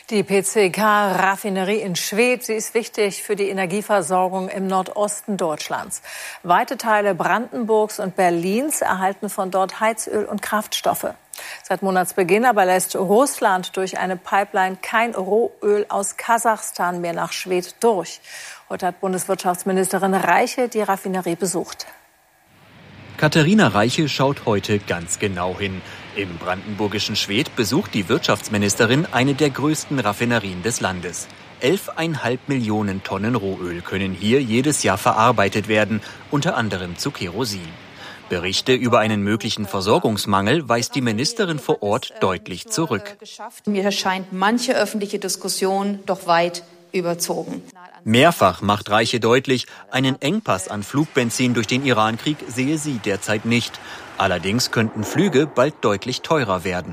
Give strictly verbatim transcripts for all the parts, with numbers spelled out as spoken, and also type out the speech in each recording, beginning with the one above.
Die P C K-Raffinerie in Schwedt, sie ist wichtig für die Energieversorgung im Nordosten Deutschlands. Weite Teile Brandenburgs und Berlins erhalten von dort Heizöl und Kraftstoffe. Seit Monatsbeginn aber lässt Russland durch eine Pipeline kein Rohöl aus Kasachstan mehr nach Schwedt durch. Heute hat Bundeswirtschaftsministerin Reiche die Raffinerie besucht. Katharina Reiche schaut heute ganz genau hin. Im brandenburgischen Schwedt besucht die Wirtschaftsministerin eine der größten Raffinerien des Landes. elf Komma fünf Millionen Tonnen Rohöl können hier jedes Jahr verarbeitet werden, unter anderem zu Kerosin. Berichte über einen möglichen Versorgungsmangel weist die Ministerin vor Ort deutlich zurück. Mir erscheint manche öffentliche Diskussion doch weit überzogen. Mehrfach macht Reiche deutlich, einen Engpass an Flugbenzin durch den Irankrieg sehe sie derzeit nicht. Allerdings könnten Flüge bald deutlich teurer werden.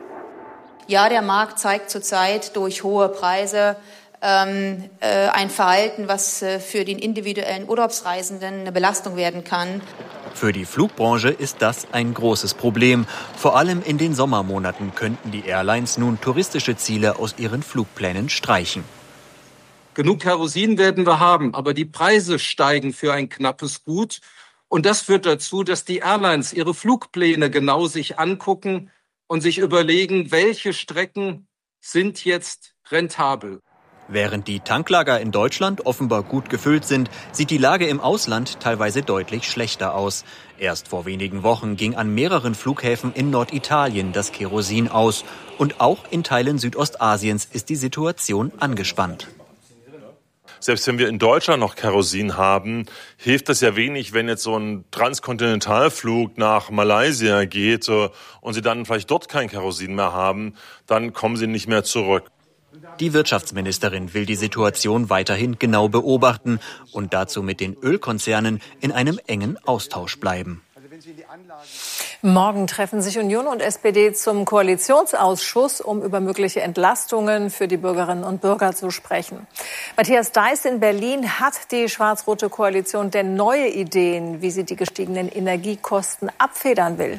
Ja, der Markt zeigt zurzeit durch hohe Preise ähm, äh, ein Verhalten, was äh, für den individuellen Urlaubsreisenden eine Belastung werden kann. Für die Flugbranche ist das ein großes Problem. Vor allem in den Sommermonaten könnten die Airlines nun touristische Ziele aus ihren Flugplänen streichen. Genug Kerosin werden wir haben, aber die Preise steigen für ein knappes Gut. Und das führt dazu, dass die Airlines ihre Flugpläne genau sich angucken und sich überlegen, welche Strecken sind jetzt rentabel. Während die Tanklager in Deutschland offenbar gut gefüllt sind, sieht die Lage im Ausland teilweise deutlich schlechter aus. Erst vor wenigen Wochen ging an mehreren Flughäfen in Norditalien das Kerosin aus. Und auch in Teilen Südostasiens ist die Situation angespannt. Selbst wenn wir in Deutschland noch Kerosin haben, hilft das ja wenig, wenn jetzt so ein Transkontinentalflug nach Malaysia geht und Sie dann vielleicht dort kein Kerosin mehr haben, dann kommen Sie nicht mehr zurück. Die Wirtschaftsministerin will die Situation weiterhin genau beobachten und dazu mit den Ölkonzernen in einem engen Austausch bleiben. Morgen treffen sich Union und S P D zum Koalitionsausschuss, um über mögliche Entlastungen für die Bürgerinnen und Bürger zu sprechen. Matthias Deiß in Berlin, hat die schwarz-rote Koalition denn neue Ideen, wie sie die gestiegenen Energiekosten abfedern will?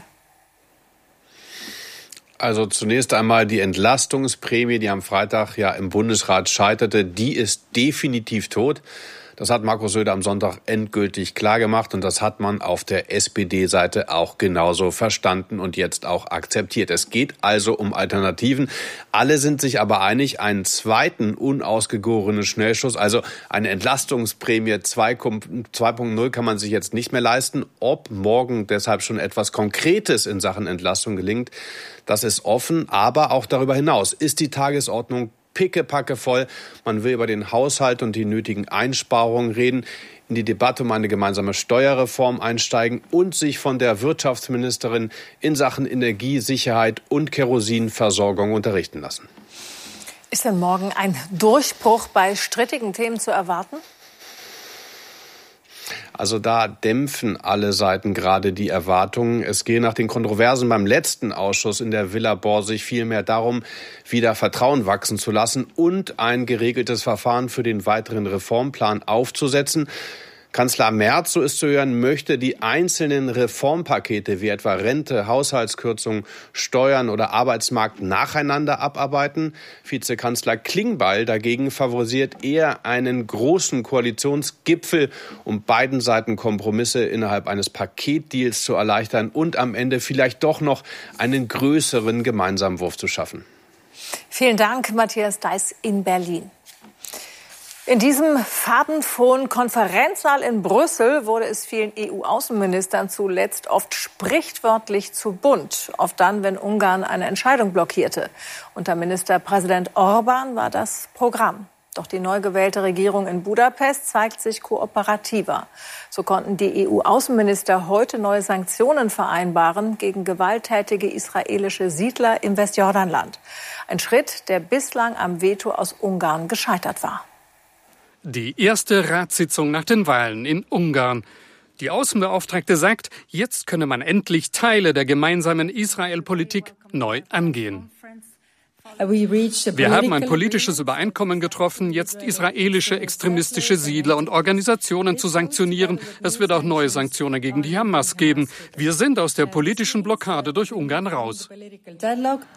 Also zunächst einmal die Entlastungsprämie, die am Freitag ja im Bundesrat scheiterte, die ist definitiv tot. Das hat Markus Söder am Sonntag endgültig klargemacht und das hat man auf der S P D-Seite auch genauso verstanden und jetzt auch akzeptiert. Es geht also um Alternativen. Alle sind sich aber einig, einen zweiten unausgegorenen Schnellschuss, also eine Entlastungsprämie zwei Punkt null kann man sich jetzt nicht mehr leisten. Ob morgen deshalb schon etwas Konkretes in Sachen Entlastung gelingt, das ist offen. Aber auch darüber hinaus ist die Tagesordnung pickepacke voll. Man will über den Haushalt und die nötigen Einsparungen reden, in die Debatte um eine gemeinsame Steuerreform einsteigen und sich von der Wirtschaftsministerin in Sachen Energiesicherheit und Kerosinversorgung unterrichten lassen. Ist denn morgen ein Durchbruch bei strittigen Themen zu erwarten? Also da dämpfen alle Seiten gerade die Erwartungen. Es gehe nach den Kontroversen beim letzten Ausschuss in der Villa Borsig vielmehr darum, wieder Vertrauen wachsen zu lassen und ein geregeltes Verfahren für den weiteren Reformplan aufzusetzen. Kanzler Merz, so ist zu hören, möchte die einzelnen Reformpakete wie etwa Rente, Haushaltskürzung, Steuern oder Arbeitsmarkt nacheinander abarbeiten. Vizekanzler Klingbeil dagegen favorisiert eher einen großen Koalitionsgipfel, um beiden Seiten Kompromisse innerhalb eines Paketdeals zu erleichtern und am Ende vielleicht doch noch einen größeren gemeinsamen Wurf zu schaffen. Vielen Dank, Matthias Deiß in Berlin. In diesem farbenfrohen Konferenzsaal in Brüssel wurde es vielen E U-Außenministern zuletzt oft sprichwörtlich zu bunt. Oft dann, wenn Ungarn eine Entscheidung blockierte. Unter Ministerpräsident Orban war das Programm. Doch die neu gewählte Regierung in Budapest zeigt sich kooperativer. So konnten die E U-Außenminister heute neue Sanktionen vereinbaren gegen gewalttätige israelische Siedler im Westjordanland. Ein Schritt, der bislang am Veto aus Ungarn gescheitert war. Die erste Ratssitzung nach den Wahlen in Ungarn. Die Außenbeauftragte sagt, jetzt könne man endlich Teile der gemeinsamen Israel-Politik neu angehen. Wir haben ein politisches Übereinkommen getroffen, jetzt israelische extremistische Siedler und Organisationen zu sanktionieren. Es wird auch neue Sanktionen gegen die Hamas geben. Wir sind aus der politischen Blockade durch Ungarn raus.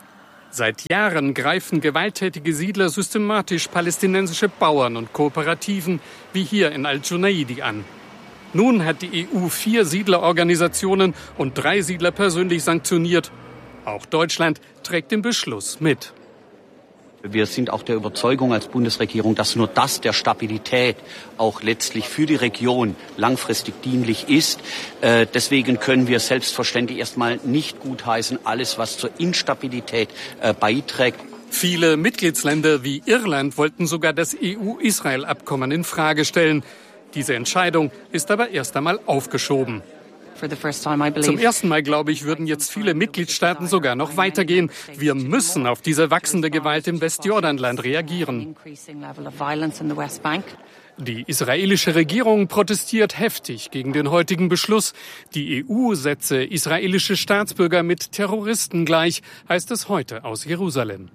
Seit Jahren greifen gewalttätige Siedler systematisch palästinensische Bauern und Kooperativen, wie hier in Al-Junaidi, an. Nun hat die E U vier Siedlerorganisationen und drei Siedler persönlich sanktioniert. Auch Deutschland trägt den Beschluss mit. Wir sind auch der Überzeugung als Bundesregierung, dass nur das der Stabilität auch letztlich für die Region langfristig dienlich ist. Äh, deswegen können wir selbstverständlich erstmal nicht gutheißen, alles, was zur Instabilität äh, beiträgt. Viele Mitgliedsländer wie Irland wollten sogar das E U-Israel-Abkommen in Frage stellen. Diese Entscheidung ist aber erst einmal aufgeschoben. Zum ersten Mal, glaube ich, würden jetzt viele Mitgliedstaaten sogar noch weitergehen. Wir müssen auf diese wachsende Gewalt im Westjordanland reagieren. Die israelische Regierung protestiert heftig gegen den heutigen Beschluss. Die E U setze israelische Staatsbürger mit Terroristen gleich, heißt es heute aus Jerusalem.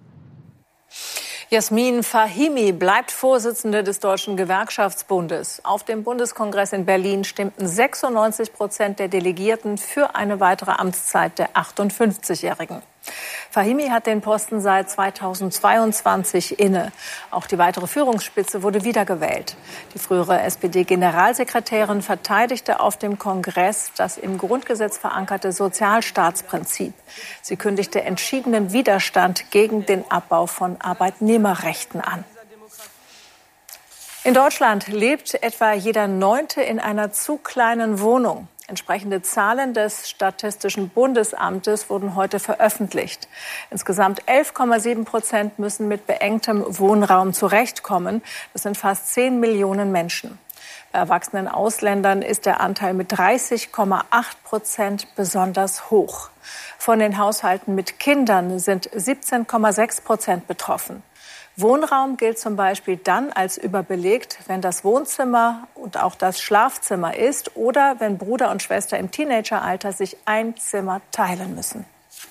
Yasmin Fahimi bleibt Vorsitzende des Deutschen Gewerkschaftsbundes. Auf dem Bundeskongress in Berlin stimmten sechsundneunzig Prozent der Delegierten für eine weitere Amtszeit der achtundfünfzigjährigen. Fahimi hat den Posten seit zweitausendzweiundzwanzig inne. Auch die weitere Führungsspitze wurde wiedergewählt. Die frühere S P D-Generalsekretärin verteidigte auf dem Kongress das im Grundgesetz verankerte Sozialstaatsprinzip. Sie kündigte entschiedenen Widerstand gegen den Abbau von Arbeitnehmerrechten an. In Deutschland lebt etwa jeder Neunte in einer zu kleinen Wohnung. Entsprechende Zahlen des Statistischen Bundesamtes wurden heute veröffentlicht. Insgesamt elf Komma sieben Prozent müssen mit beengtem Wohnraum zurechtkommen. Das sind fast zehn Millionen Menschen. Bei erwachsenen Ausländern ist der Anteil mit dreißig Komma acht Prozent besonders hoch. Von den Haushalten mit Kindern sind siebzehn Komma sechs Prozent betroffen. Wohnraum gilt zum Beispiel dann als überbelegt, wenn das Wohnzimmer und auch das Schlafzimmer ist oder wenn Bruder und Schwester im Teenageralter sich ein Zimmer teilen müssen.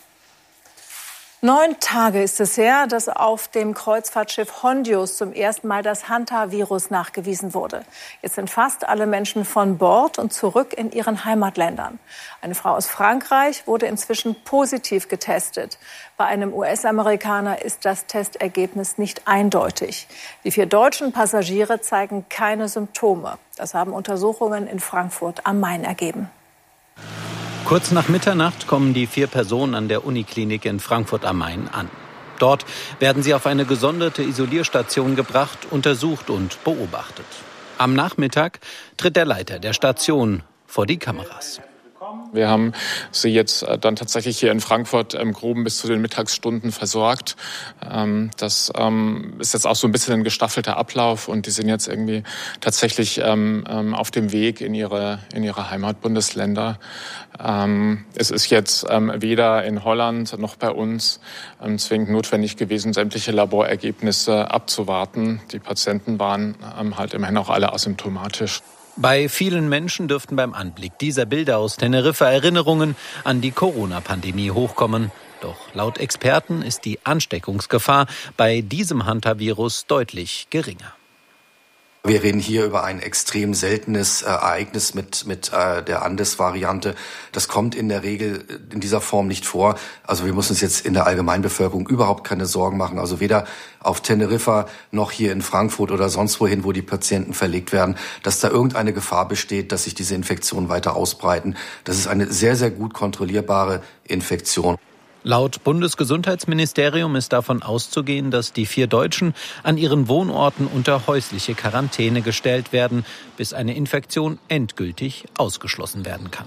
Neun Tage ist es her, dass auf dem Kreuzfahrtschiff Hondius zum ersten Mal das Hantavirus nachgewiesen wurde. Jetzt sind fast alle Menschen von Bord und zurück in ihren Heimatländern. Eine Frau aus Frankreich wurde inzwischen positiv getestet. Bei einem U S-Amerikaner ist das Testergebnis nicht eindeutig. Die vier deutschen Passagiere zeigen keine Symptome. Das haben Untersuchungen in Frankfurt am Main ergeben. Kurz nach Mitternacht kommen die vier Personen an der Uniklinik in Frankfurt am Main an. Dort werden sie auf eine gesonderte Isolierstation gebracht, untersucht und beobachtet. Am Nachmittag tritt der Leiter der Station vor die Kameras. Wir haben sie jetzt dann tatsächlich hier in Frankfurt im Groben bis zu den Mittagsstunden versorgt. Das ist jetzt auch so ein bisschen ein gestaffelter Ablauf und die sind jetzt irgendwie tatsächlich auf dem Weg in ihre, in ihre Heimatbundesländer. Es ist jetzt weder in Holland noch bei uns zwingend notwendig gewesen, sämtliche Laborergebnisse abzuwarten. Die Patienten waren halt immerhin auch alle asymptomatisch. Bei vielen Menschen dürften beim Anblick dieser Bilder aus Teneriffa Erinnerungen an die Corona-Pandemie hochkommen. Doch laut Experten ist die Ansteckungsgefahr bei diesem Hantavirus deutlich geringer. Wir reden hier über ein extrem seltenes äh, Ereignis mit mit äh, der Andes-Variante. Das kommt in der Regel in dieser Form nicht vor. Also wir müssen uns jetzt in der Allgemeinbevölkerung überhaupt keine Sorgen machen. Also weder auf Teneriffa noch hier in Frankfurt oder sonst wohin, wo die Patienten verlegt werden, dass da irgendeine Gefahr besteht, dass sich diese Infektionen weiter ausbreiten. Das ist eine sehr, sehr gut kontrollierbare Infektion. Laut Bundesgesundheitsministerium ist davon auszugehen, dass die vier Deutschen an ihren Wohnorten unter häusliche Quarantäne gestellt werden, bis eine Infektion endgültig ausgeschlossen werden kann.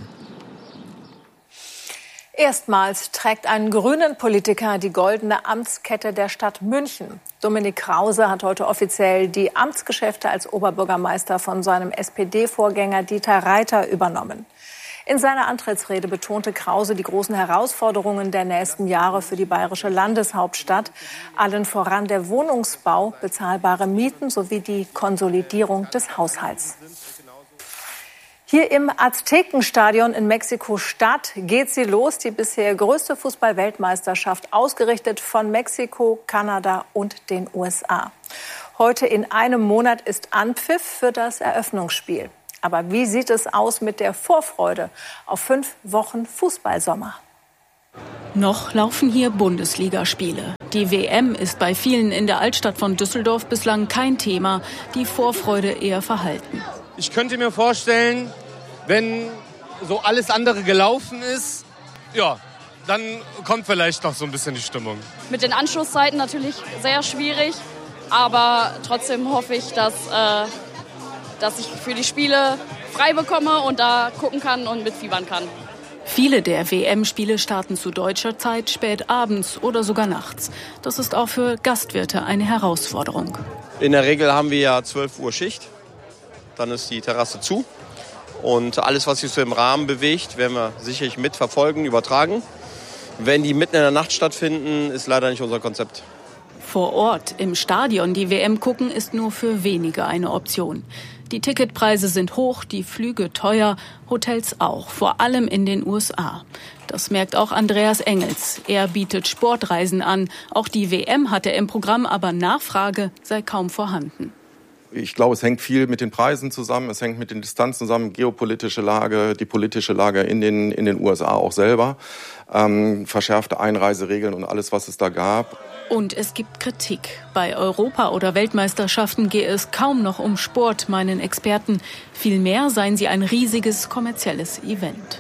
Erstmals trägt ein grünen Politiker die goldene Amtskette der Stadt München. Dominik Krause hat heute offiziell die Amtsgeschäfte als Oberbürgermeister von seinem S P D-Vorgänger Dieter Reiter übernommen. In seiner Antrittsrede betonte Krause die großen Herausforderungen der nächsten Jahre für die bayerische Landeshauptstadt, allen voran der Wohnungsbau, bezahlbare Mieten sowie die Konsolidierung des Haushalts. Hier im Aztekenstadion in Mexiko-Stadt geht sie los, die bisher größte Fußball-Weltmeisterschaft, ausgerichtet von Mexiko, Kanada und den U S A. Heute in einem Monat ist Anpfiff für das Eröffnungsspiel. Aber wie sieht es aus mit der Vorfreude auf fünf Wochen Fußballsommer? Noch laufen hier Bundesligaspiele. Die W M ist bei vielen in der Altstadt von Düsseldorf bislang kein Thema, die Vorfreude eher verhalten. Ich könnte mir vorstellen, wenn so alles andere gelaufen ist, ja, dann kommt vielleicht noch so ein bisschen die Stimmung. Mit den Anschlusszeiten natürlich sehr schwierig, aber trotzdem hoffe ich, dass, äh, dass ich für die Spiele frei bekomme und da gucken kann und mitfiebern kann. Viele der W M-Spiele starten zu deutscher Zeit spät abends oder sogar nachts. Das ist auch für Gastwirte eine Herausforderung. In der Regel haben wir ja zwölf Uhr Schicht, dann ist die Terrasse zu. Und alles, was sich so im Rahmen bewegt, werden wir sicherlich mitverfolgen, übertragen. Wenn die mitten in der Nacht stattfinden, ist leider nicht unser Konzept. Vor Ort im Stadion die W M gucken ist nur für wenige eine Option. Die Ticketpreise sind hoch, die Flüge teuer, Hotels auch, vor allem in den U S A. Das merkt auch Andreas Engels. Er bietet Sportreisen an. Auch die W M hat er im Programm, aber Nachfrage sei kaum vorhanden. Ich glaube, es hängt viel mit den Preisen zusammen, es hängt mit den Distanzen zusammen, geopolitische Lage, die politische Lage in den, in den U S A auch selber, ähm, verschärfte Einreiseregeln und alles, was es da gab. Und es gibt Kritik. Bei Europa- oder Weltmeisterschaften gehe es kaum noch um Sport, meinen Experten. Vielmehr seien sie ein riesiges kommerzielles Event.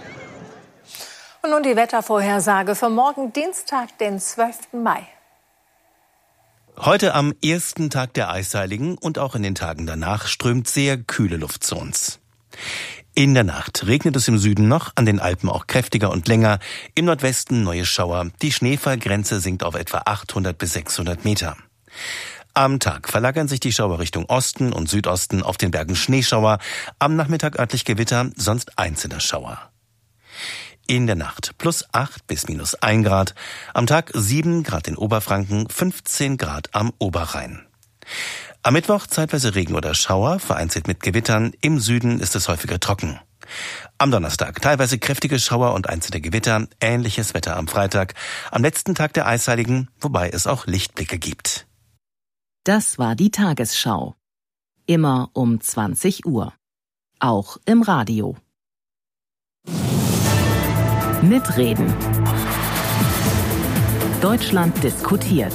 Und nun die Wettervorhersage für morgen Dienstag, den zwölften Mai. Heute am ersten Tag der Eisheiligen und auch in den Tagen danach strömt sehr kühle Luft zu uns. In der Nacht regnet es im Süden noch, an den Alpen auch kräftiger und länger, im Nordwesten neue Schauer. Die Schneefallgrenze sinkt auf etwa achthundert bis sechshundert Meter. Am Tag verlagern sich die Schauer Richtung Osten und Südosten, auf den Bergen Schneeschauer, am Nachmittag örtlich Gewitter, sonst einzelne Schauer. In der Nacht plus acht bis minus ein Grad, am Tag sieben Grad in Oberfranken, fünfzehn Grad am Oberrhein. Am Mittwoch zeitweise Regen oder Schauer, vereinzelt mit Gewittern, im Süden ist es häufiger trocken. Am Donnerstag teilweise kräftige Schauer und einzelne Gewitter, ähnliches Wetter am Freitag, am letzten Tag der Eisheiligen, wobei es auch Lichtblicke gibt. Das war die Tagesschau. Immer um zwanzig Uhr. Auch im Radio. Mitreden. Deutschland diskutiert.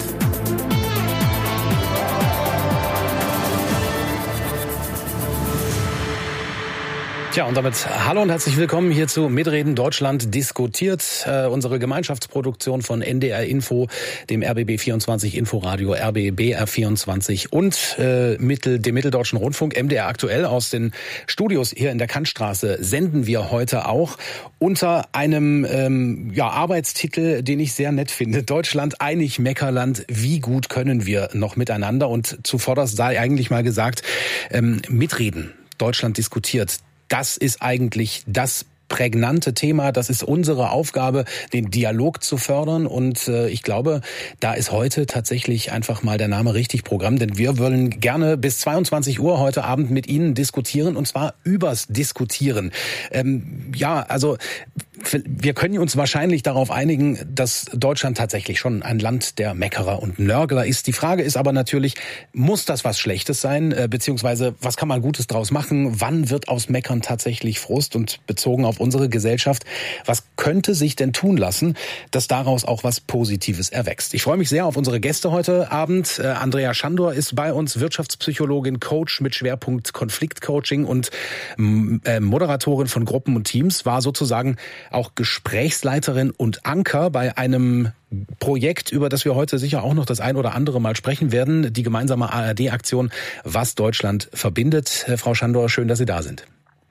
Tja, und damit hallo und herzlich willkommen hier zu Mitreden Deutschland diskutiert. Äh, unsere Gemeinschaftsproduktion von N D R Info, dem R B B vierundzwanzig Inforadio, R B B R vierundzwanzig und äh, Mittel, dem Mitteldeutschen Rundfunk, M D R aktuell aus den Studios hier in der Kantstraße senden wir heute auch unter einem ähm, ja, Arbeitstitel, den ich sehr nett finde. Deutschland einig Meckerland, wie gut können wir noch miteinander? Und zuvorderst sei eigentlich mal gesagt, ähm, Mitreden Deutschland diskutiert. Das ist eigentlich das prägnante Thema. Das ist unsere Aufgabe, den Dialog zu fördern. Und äh, ich glaube, da ist heute tatsächlich einfach mal der Name richtig Programm. Denn wir wollen gerne bis zweiundzwanzig Uhr heute Abend mit Ihnen diskutieren. Und zwar übers Diskutieren. Ähm, ja, also wir können uns wahrscheinlich darauf einigen, dass Deutschland tatsächlich schon ein Land der Meckerer und Nörgler ist. Die Frage ist aber natürlich, muss das was Schlechtes sein? Äh, beziehungsweise, was kann man Gutes draus machen? Wann wird aus Meckern tatsächlich Frust? Und bezogen auf unsere Gesellschaft, was könnte sich denn tun lassen, dass daraus auch was Positives erwächst? Ich freue mich sehr auf unsere Gäste heute Abend. Äh, Andrea Schandor ist bei uns, Wirtschaftspsychologin, Coach mit Schwerpunkt Konfliktcoaching und äh, Moderatorin von Gruppen und Teams, war sozusagen auch Gesprächsleiterin und Anker bei einem Projekt, über das wir heute sicher auch noch das ein oder andere Mal sprechen werden, die gemeinsame A R D-Aktion Was Deutschland verbindet. Äh, Frau Schandor, schön, dass Sie da sind.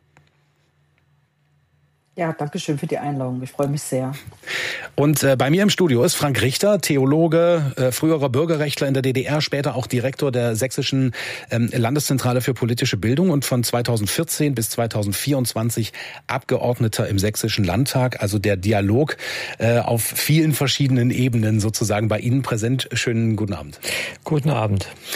Ja, danke schön für die Einladung. Ich freue mich sehr. Und äh, bei mir im Studio ist Frank Richter, Theologe, äh, früherer Bürgerrechtler in der D D R, später auch Direktor der Sächsischen ähm, Landeszentrale für politische Bildung und von zweitausendvierzehn bis zweitausendvierundzwanzig Abgeordneter im Sächsischen Landtag. Also der Dialog äh, auf vielen verschiedenen Ebenen sozusagen bei Ihnen präsent. Schönen guten Abend. Guten Abend.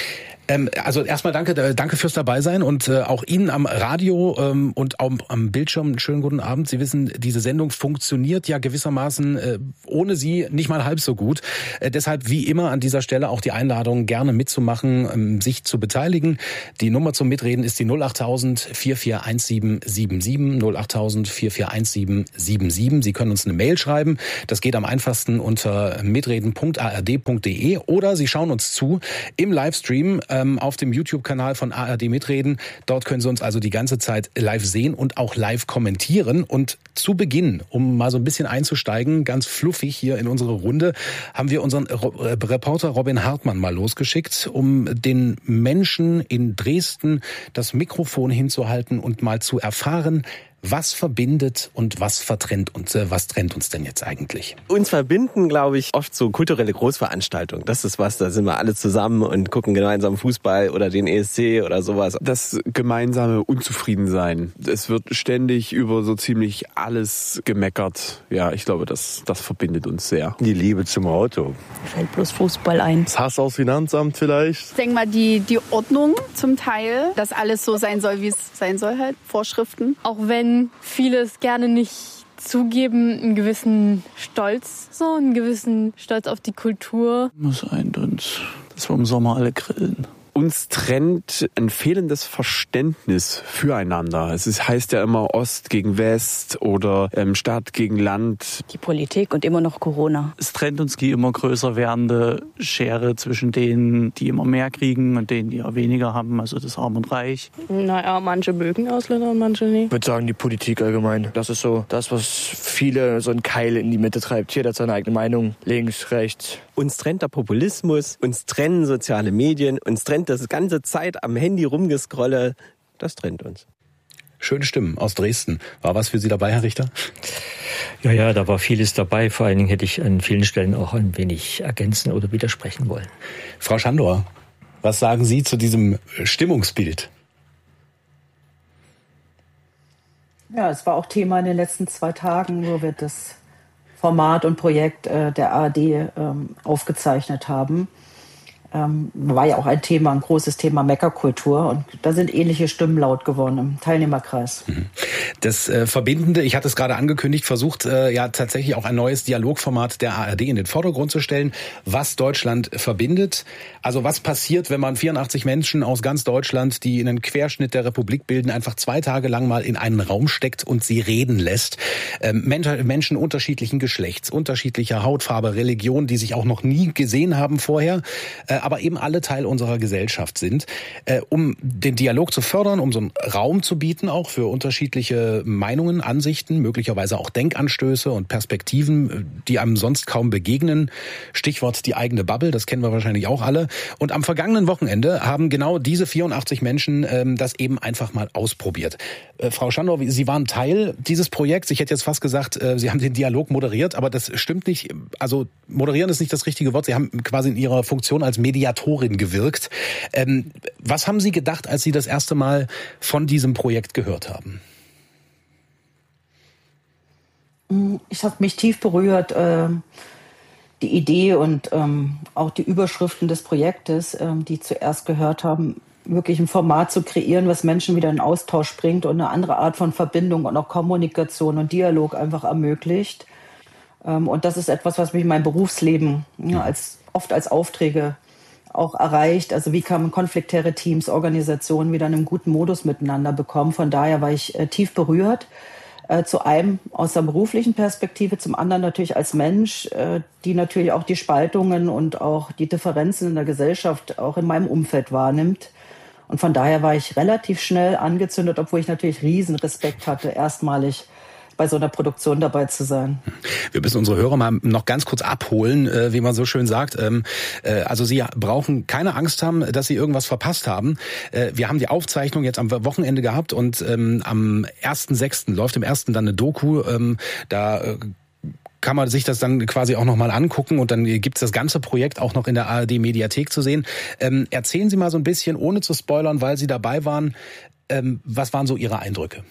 Ähm, also erstmal danke, äh, danke fürs Dabeisein und äh, auch Ihnen am Radio ähm, und auch am Bildschirm einen schönen guten Abend. Sie wissen, diese Sendung funktioniert ja gewissermaßen äh, ohne Sie nicht mal halb so gut. Äh, deshalb wie immer an dieser Stelle auch die Einladung, gerne mitzumachen, ähm, sich zu beteiligen. Die Nummer zum Mitreden ist die null acht tausend vier vier eins sieben sieben sieben, null acht tausend vier vier eins sieben sieben sieben. Sie können uns eine Mail schreiben. Das geht am einfachsten unter mitreden punkt a r d punkt d e oder Sie schauen uns zu im Livestream ähm, auf dem YouTube-Kanal von A R D Mitreden. Dort können Sie uns also die ganze Zeit live sehen und auch live kommentieren. Und zu Beginn, um mal so ein bisschen einzusteigen, ganz fluffig hier in unsere Runde, haben wir unseren Reporter Robin Hartmann mal losgeschickt, um den Menschen in Dresden das Mikrofon hinzuhalten und mal zu erfahren, was verbindet und was vertrennt uns, äh, was trennt uns denn jetzt eigentlich? Uns verbinden, glaube ich, oft so kulturelle Großveranstaltungen. Das ist was, da sind wir alle zusammen und gucken gemeinsam Fußball oder den E S C oder sowas. Das gemeinsame Unzufriedensein. Es wird ständig über so ziemlich alles gemeckert. Ja, ich glaube, das, das verbindet uns sehr. Die Liebe zum Auto. Mir fällt bloß Fußball ein. Das Hass aufs Finanzamt vielleicht. Ich denke mal, die, die Ordnung zum Teil, dass alles so sein soll, wie es sein soll, halt, Vorschriften. Auch wenn viele es gerne nicht zugeben, einen gewissen Stolz, so einen gewissen Stolz auf die Kultur. Was eint uns, dass wir im Sommer alle grillen. Uns trennt ein fehlendes Verständnis füreinander. Es ist, heißt ja immer Ost gegen West oder ähm, Stadt gegen Land. Die Politik und immer noch Corona. Es trennt uns die immer größer werdende Schere zwischen denen, die immer mehr kriegen und denen, die ja weniger haben, also das Arm und Reich. Naja, manche mögen Ausländer und manche nicht. Ich würde sagen, die Politik allgemein. Das ist so das, was viele so einen Keil in die Mitte treibt. Jeder hat seine eigene Meinung, links, rechts. Uns trennt der Populismus, uns trennen soziale Medien, uns trennt das ganze Zeit am Handy rumgescrolle. Das trennt uns. Schöne Stimmen aus Dresden. War was für Sie dabei, Herr Richter? Ja, ja, da war vieles dabei. Vor allen Dingen hätte ich an vielen Stellen auch ein wenig ergänzen oder widersprechen wollen. Frau Schandor, was sagen Sie zu diesem Stimmungsbild? Ja, es war auch Thema in den letzten zwei Tagen, wo wir das Format und Projekt äh, der A R D ähm, aufgezeichnet haben. Ähm, war ja auch ein Thema, ein großes Thema Meckerkultur, und da sind ähnliche Stimmen laut geworden im Teilnehmerkreis. Das äh, Verbindende, ich hatte es gerade angekündigt, versucht äh, ja tatsächlich auch ein neues Dialogformat der A R D in den Vordergrund zu stellen, was Deutschland verbindet. Also was passiert, wenn man vierundachtzig Menschen aus ganz Deutschland, die einen Querschnitt der Republik bilden, einfach zwei Tage lang mal in einen Raum steckt und sie reden lässt. Ähm, Menschen unterschiedlichen Geschlechts, unterschiedlicher Hautfarbe, Religion, die sich auch noch nie gesehen haben vorher, äh, aber eben alle Teil unserer Gesellschaft sind. Äh, um den Dialog zu fördern, um so einen Raum zu bieten, auch für unterschiedliche Meinungen, Ansichten, möglicherweise auch Denkanstöße und Perspektiven, die einem sonst kaum begegnen. Stichwort die eigene Bubble, das kennen wir wahrscheinlich auch alle. Und am vergangenen Wochenende haben genau diese vierundachtzig Menschen ähm, das eben einfach mal ausprobiert. Äh, Frau Schandor, Sie waren Teil dieses Projekts. Ich hätte jetzt fast gesagt, äh, Sie haben den Dialog moderiert, aber das stimmt nicht. Also moderieren ist nicht das richtige Wort. Sie haben quasi in Ihrer Funktion als Mediatorin gewirkt. Ähm, was haben Sie gedacht, als Sie das erste Mal von diesem Projekt gehört haben? Ich habe mich tief berührt, äh, die Idee und ähm, auch die Überschriften des Projektes, äh, die zuerst gehört haben, wirklich ein Format zu kreieren, was Menschen wieder in Austausch bringt und eine andere Art von Verbindung und auch Kommunikation und Dialog einfach ermöglicht. Ähm, und das ist etwas, was mich in meinem Berufsleben ja, als, oft als Aufträge auch erreicht. Also wie kann man konfliktäre Teams, Organisationen wieder in einem guten Modus miteinander bekommen. Von daher war ich äh, tief berührt. Äh, zu einem aus der beruflichen Perspektive, zum anderen natürlich als Mensch, äh, die natürlich auch die Spaltungen und auch die Differenzen in der Gesellschaft auch in meinem Umfeld wahrnimmt. Und von daher war ich relativ schnell angezündet, obwohl ich natürlich riesen Respekt hatte, erstmalig bei so einer Produktion dabei zu sein. Wir müssen unsere Hörer mal noch ganz kurz abholen, äh, wie man so schön sagt. Ähm, äh, also Sie brauchen keine Angst haben, dass Sie irgendwas verpasst haben. Äh, wir haben die Aufzeichnung jetzt am Wochenende gehabt und ähm, am ersten sechsten läuft im ersten dann eine Doku. Ähm, da äh, kann man sich das dann quasi auch nochmal angucken und dann gibt's das ganze Projekt auch noch in der A R D-Mediathek zu sehen. Ähm, erzählen Sie mal so ein bisschen, ohne zu spoilern, weil Sie dabei waren, ähm, was waren so Ihre Eindrücke?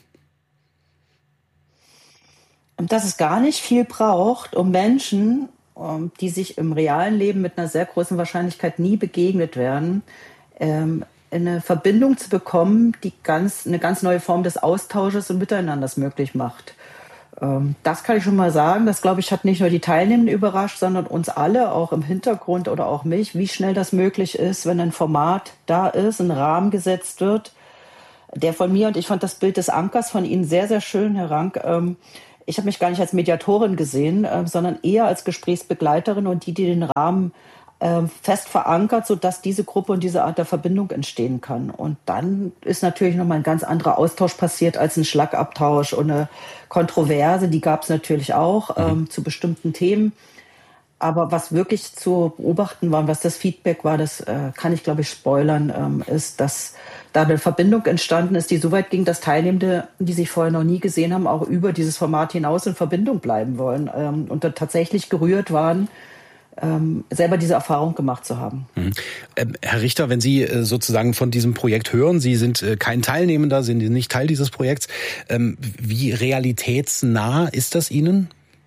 Dass es gar nicht viel braucht, um Menschen die sich im realen Leben mit einer sehr großen Wahrscheinlichkeit nie begegnet werden, ähm, eine Verbindung zu bekommen, die ganz, eine ganz neue Form des Austausches und Miteinanders möglich macht. Ähm, das kann ich schon mal sagen. Das, glaube ich, hat nicht nur die Teilnehmenden überrascht, sondern uns alle, auch im Hintergrund oder auch mich, wie schnell das möglich ist, wenn ein Format da ist, ein Rahmen gesetzt wird, der von mir, und ich fand das Bild des Ankers von Ihnen sehr, sehr schön, Herr Rank, ähm, ich habe mich gar nicht als Mediatorin gesehen, äh, sondern eher als Gesprächsbegleiterin und die, die den Rahmen äh, fest verankert, sodass diese Gruppe und diese Art der Verbindung entstehen kann. Und dann ist natürlich nochmal ein ganz anderer Austausch passiert als ein Schlagabtausch und eine Kontroverse, die gab es natürlich auch ähm, mhm. zu bestimmten Themen. Aber was wirklich zu beobachten war und was das Feedback war, das äh, kann ich, glaube ich, spoilern, ähm, ist, dass da eine Verbindung entstanden ist, die so weit ging, dass Teilnehmende, die sich vorher noch nie gesehen haben, auch über dieses Format hinaus in Verbindung bleiben wollen ähm, und da tatsächlich gerührt waren, ähm, selber diese Erfahrung gemacht zu haben. Mhm. Ähm, Herr Richter, wenn Sie äh, sozusagen von diesem Projekt hören, Sie sind äh, kein Teilnehmender, sind nicht Teil dieses Projekts, ähm, wie realitätsnah ist das Ihnen?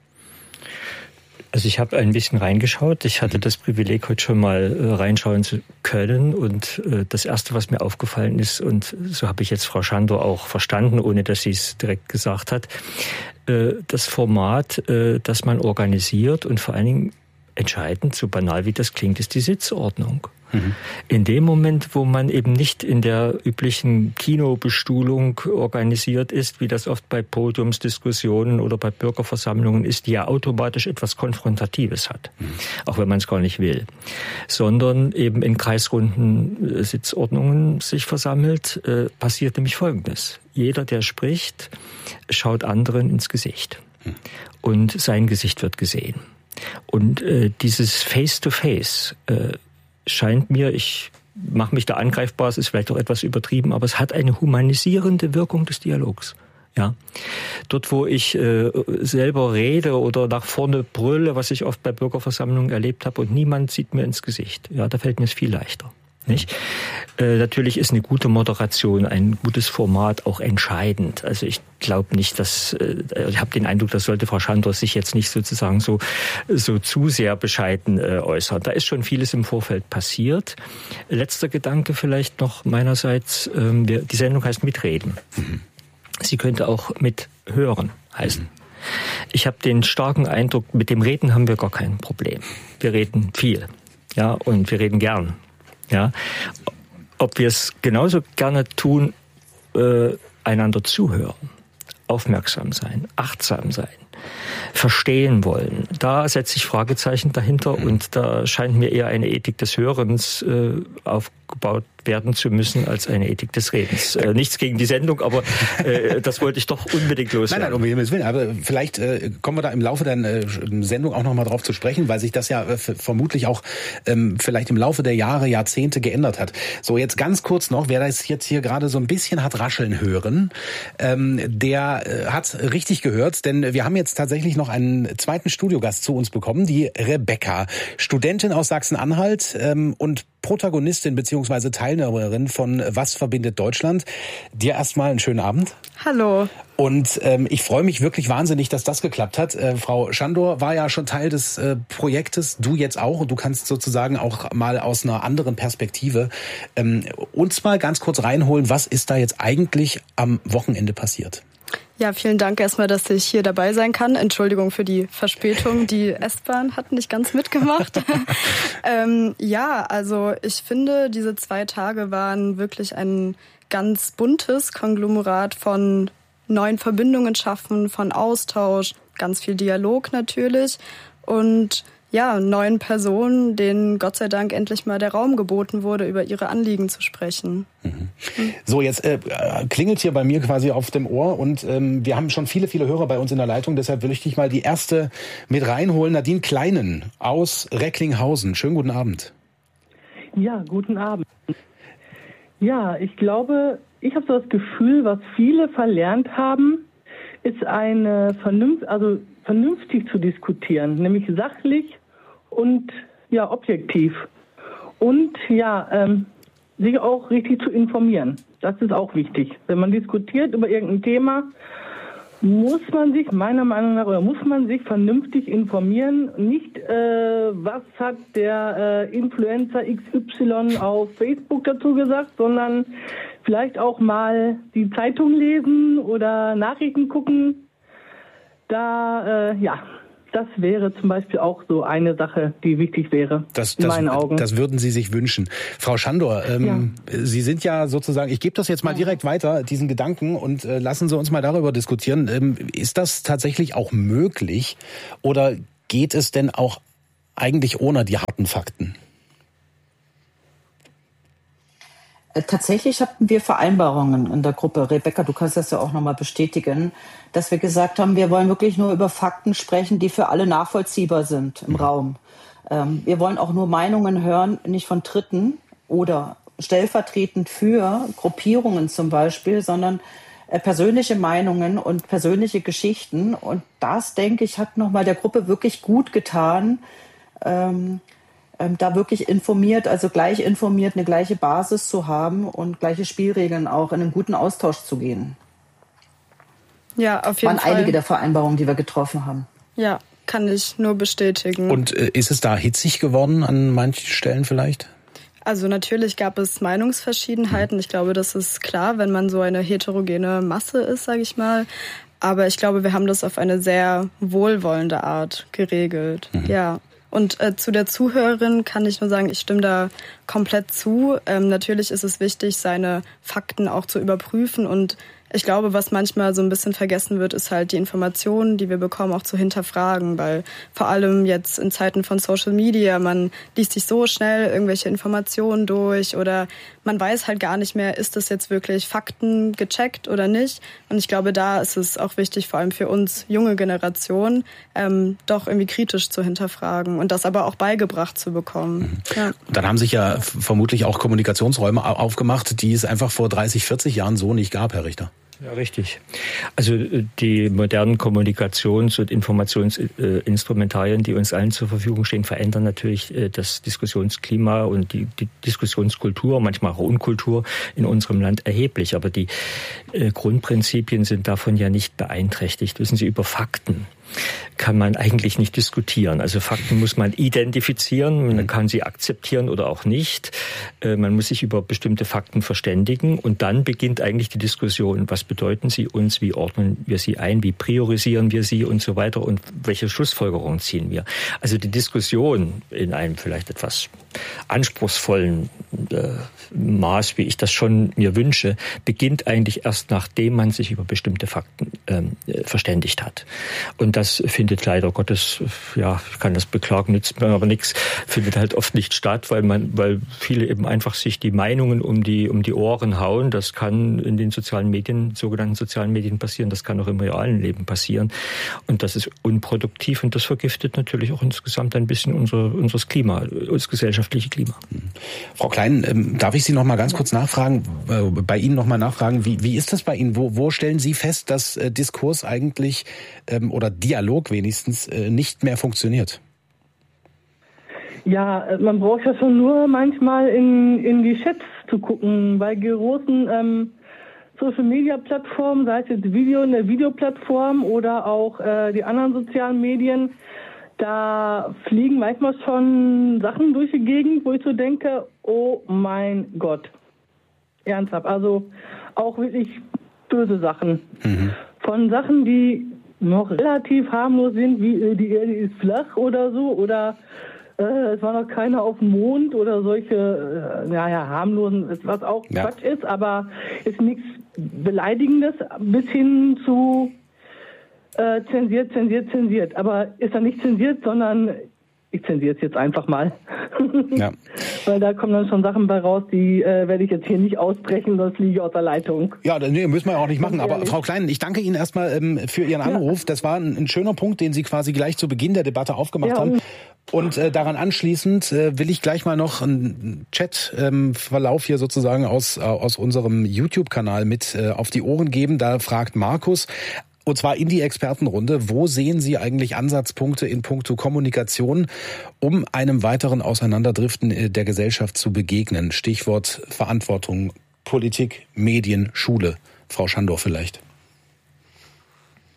Also ich habe ein bisschen reingeschaut. Ich hatte das Privileg, heute schon mal äh, reinschauen zu können. Und äh, das Erste, was mir aufgefallen ist, und so habe ich jetzt Frau Schandor auch verstanden, ohne dass sie es direkt gesagt hat, äh, das Format, äh, das man organisiert und vor allen Dingen entscheidend, so banal wie das klingt, ist die Sitzordnung. Mhm. In dem Moment, wo man eben nicht in der üblichen Kinobestuhlung organisiert ist, wie das oft bei Podiumsdiskussionen oder bei Bürgerversammlungen ist, die ja automatisch etwas Konfrontatives hat, mhm. auch wenn man es gar nicht will, sondern eben in kreisrunden Sitzordnungen sich versammelt, äh, passiert nämlich Folgendes. Jeder, der spricht, schaut anderen ins Gesicht mhm. und sein Gesicht wird gesehen. Und äh, dieses Face-to-Face äh, scheint mir, ich mache mich da angreifbar, es ist vielleicht auch etwas übertrieben, aber es hat eine humanisierende Wirkung des Dialogs. Ja, dort, wo ich äh, selber rede oder nach vorne brülle, was ich oft bei Bürgerversammlungen erlebt habe, und niemand sieht mir ins Gesicht, ja, da fällt mir es viel leichter. Nicht? Äh, natürlich ist eine gute Moderation, ein gutes Format auch entscheidend. Also ich glaube nicht, dass, äh, ich habe den Eindruck, das sollte Frau Schandor sich jetzt nicht sozusagen so so zu sehr bescheiden äh, äußern. Da ist schon vieles im Vorfeld passiert. Letzter Gedanke vielleicht noch meinerseits, ähm, wir, die Sendung heißt Mitreden. Mhm. Sie könnte auch mithören heißen. Mhm. Ich habe den starken Eindruck, mit dem Reden haben wir gar kein Problem. Wir reden viel, ja, und wir reden gern. Ja, ob wir es genauso gerne tun, äh, einander zuhören, aufmerksam sein, achtsam sein, verstehen wollen. Da setze ich Fragezeichen dahinter mhm. und da scheint mir eher eine Ethik des Hörens äh, aufgebaut werden zu müssen als eine Ethik des Redens. Äh, nichts gegen die Sendung, aber äh, das wollte ich doch unbedingt loswerden. Nein, nein, um Himmels Willen. Aber vielleicht äh, kommen wir da im Laufe der äh, Sendung auch noch mal drauf zu sprechen, weil sich das ja äh, vermutlich auch ähm, vielleicht im Laufe der Jahre, Jahrzehnte geändert hat. So, jetzt ganz kurz noch, wer das jetzt hier gerade so ein bisschen hat rascheln hören, ähm, der äh, hat richtig gehört, denn wir haben jetzt tatsächlich noch einen zweiten Studiogast zu uns bekommen, die Rebecca, Studentin aus Sachsen-Anhalt ähm, und Protagonistin bzw. Teilnehmerin von Was verbindet Deutschland. Dir erstmal einen schönen Abend. Hallo. Und ähm, ich freue mich wirklich wahnsinnig, dass das geklappt hat. Äh, Frau Schandor war ja schon Teil des äh, Projektes, du jetzt auch. Und du kannst sozusagen auch mal aus einer anderen Perspektive ähm, uns mal ganz kurz reinholen, was ist da jetzt eigentlich am Wochenende passiert? Ja, vielen Dank erstmal, dass ich hier dabei sein kann. Entschuldigung für die Verspätung. Die S-Bahn hat nicht ganz mitgemacht. ähm, ja, also ich finde, diese zwei Tage waren wirklich ein ganz buntes Konglomerat von neuen Verbindungen schaffen, von Austausch, ganz viel Dialog natürlich und ja, neuen Personen, denen Gott sei Dank endlich mal der Raum geboten wurde, über ihre Anliegen zu sprechen. Mhm. So, jetzt äh, klingelt hier bei mir quasi auf dem Ohr und ähm, wir haben schon viele, viele Hörer bei uns in der Leitung, deshalb will ich dich mal die erste mit reinholen. Nadine Kleinen aus Recklinghausen. Schönen guten Abend. Ja, guten Abend. Ja, ich glaube, ich habe so das Gefühl, was viele verlernt haben, ist eine Vernunft, also vernünftig zu diskutieren, nämlich sachlich und ja objektiv und ja ähm, sich auch richtig zu informieren. Das ist auch wichtig. Wenn man diskutiert über irgendein Thema, muss man sich meiner Meinung nach oder muss man sich vernünftig informieren. Nicht, äh, was hat der äh, Influencer X Y auf Facebook dazu gesagt, sondern vielleicht auch mal die Zeitung lesen oder Nachrichten gucken. Da, äh, ja, das wäre zum Beispiel auch so eine Sache, die wichtig wäre, das, in das, meinen Augen. Das würden Sie sich wünschen. Frau Schandor, ähm, ja. Sie sind ja sozusagen, ich gebe das jetzt mal ja. direkt weiter, diesen Gedanken, und äh, lassen Sie uns mal darüber diskutieren. Ähm, ist das tatsächlich auch möglich oder geht es denn auch eigentlich ohne die harten Fakten? Tatsächlich hatten wir Vereinbarungen in der Gruppe. Rebecca, du kannst das ja auch nochmal bestätigen, dass wir gesagt haben, wir wollen wirklich nur über Fakten sprechen, die für alle nachvollziehbar sind im Raum. Ähm, wir wollen auch nur Meinungen hören, nicht von Dritten oder stellvertretend für Gruppierungen zum Beispiel, sondern äh, persönliche Meinungen und persönliche Geschichten. Und das, denke ich, hat nochmal der Gruppe wirklich gut getan, ähm, da wirklich informiert, also gleich informiert, eine gleiche Basis zu haben und gleiche Spielregeln auch in einen guten Austausch zu gehen. Ja, auf jeden Fall. Waren einige der Vereinbarungen, die wir getroffen haben. Ja, kann ich nur bestätigen. Und äh, ist es da hitzig geworden an manchen Stellen vielleicht? Also natürlich gab es Meinungsverschiedenheiten. Ich glaube, das ist klar, wenn man so eine heterogene Masse ist, sage ich mal. Aber ich glaube, wir haben das auf eine sehr wohlwollende Art geregelt. Mhm. Ja. Und äh, zu der Zuhörerin kann ich nur sagen, ich stimme da komplett zu. Ähm, natürlich ist es wichtig, seine Fakten auch zu überprüfen. Und ich glaube, was manchmal so ein bisschen vergessen wird, ist halt die Informationen, die wir bekommen, auch zu hinterfragen. Weil vor allem jetzt in Zeiten von Social Media, man liest sich so schnell irgendwelche Informationen durch oder man weiß halt gar nicht mehr, ist das jetzt wirklich Fakten gecheckt oder nicht. Und ich glaube, da ist es auch wichtig, vor allem für uns junge Generation, ähm, doch irgendwie kritisch zu hinterfragen und das aber auch beigebracht zu bekommen. Mhm. Ja. Dann haben sich ja vermutlich auch Kommunikationsräume aufgemacht, die es einfach vor dreißig, vierzig Jahren so nicht gab, Herr Richter. Ja, richtig. Also die modernen Kommunikations- und Informationsinstrumentarien, die uns allen zur Verfügung stehen, verändern natürlich das Diskussionsklima und die, die Diskussionskultur, manchmal auch Unkultur in unserem Land erheblich. Aber die Grundprinzipien sind davon ja nicht beeinträchtigt. Wissen Sie, über Fakten kann man eigentlich nicht diskutieren. Also Fakten muss man identifizieren, man kann sie akzeptieren oder auch nicht. Man muss sich über bestimmte Fakten verständigen und dann beginnt eigentlich die Diskussion. Was bedeuten sie uns? Wie ordnen wir sie ein? Wie priorisieren wir sie und so weiter? Und welche Schlussfolgerungen ziehen wir? Also die Diskussion in einem vielleicht etwas anspruchsvollen äh, Maß, wie ich das schon mir wünsche, beginnt eigentlich erst, nachdem man sich über bestimmte Fakten ähm, verständigt hat. Und das findet leider Gottes, ja, ich kann das beklagen, nützt mir aber nichts, findet halt oft nicht statt, weil man, weil viele eben einfach sich die Meinungen um die, um die Ohren hauen. Das kann in den sozialen Medien, sogenannten sozialen Medien passieren. Das kann auch im realen Leben passieren. Und das ist unproduktiv und das vergiftet natürlich auch insgesamt ein bisschen unser, unseres Klima, das gesellschaftliche Klima. Frau Klein, ähm, darf ich Sie noch mal ganz kurz nachfragen, äh, bei Ihnen noch mal nachfragen, wie, wie ist das bei Ihnen? Wo, wo stellen Sie fest, dass äh, Diskurs eigentlich ähm, oder Dialog wenigstens äh, nicht mehr funktioniert? Ja, man braucht ja schon nur manchmal in, in die Chats zu gucken. Bei großen ähm, Social-Media-Plattformen, sei es jetzt Video in der Videoplattform oder auch äh, die anderen sozialen Medien, da fliegen manchmal schon Sachen durch die Gegend, wo ich so denke, oh mein Gott. Ernsthaft, also auch wirklich böse Sachen. Mhm. Von Sachen, die noch relativ harmlos sind, wie äh, die Erde ist flach oder so, oder äh, es war noch keiner auf dem Mond oder solche, äh, naja, harmlosen, was auch ja. Quatsch ist, aber ist nichts Beleidigendes, bis hin zu äh, zensiert, zensiert, zensiert. Aber ist dann nicht zensiert, sondern ich zensiere es jetzt einfach mal. Ja. Weil da kommen dann schon Sachen bei raus, die äh, werde ich jetzt hier nicht aussprechen, sonst fliege ich aus der Leitung. Ja, nee, müssen wir ja auch nicht machen. Aber Frau Klein, ich danke Ihnen erstmal ähm, für Ihren Anruf. Ja. Das war ein, ein schöner Punkt, den Sie quasi gleich zu Beginn der Debatte aufgemacht ja, haben. Und äh, daran anschließend äh, will ich gleich mal noch einen Chat-Verlauf ähm, hier sozusagen aus, äh, aus unserem YouTube-Kanal mit äh, auf die Ohren geben. Da fragt Markus, und zwar in die Expertenrunde: Wo sehen Sie eigentlich Ansatzpunkte in puncto Kommunikation, um einem weiteren Auseinanderdriften der Gesellschaft zu begegnen? Stichwort Verantwortung, Politik, Medien, Schule. Frau Schandor vielleicht.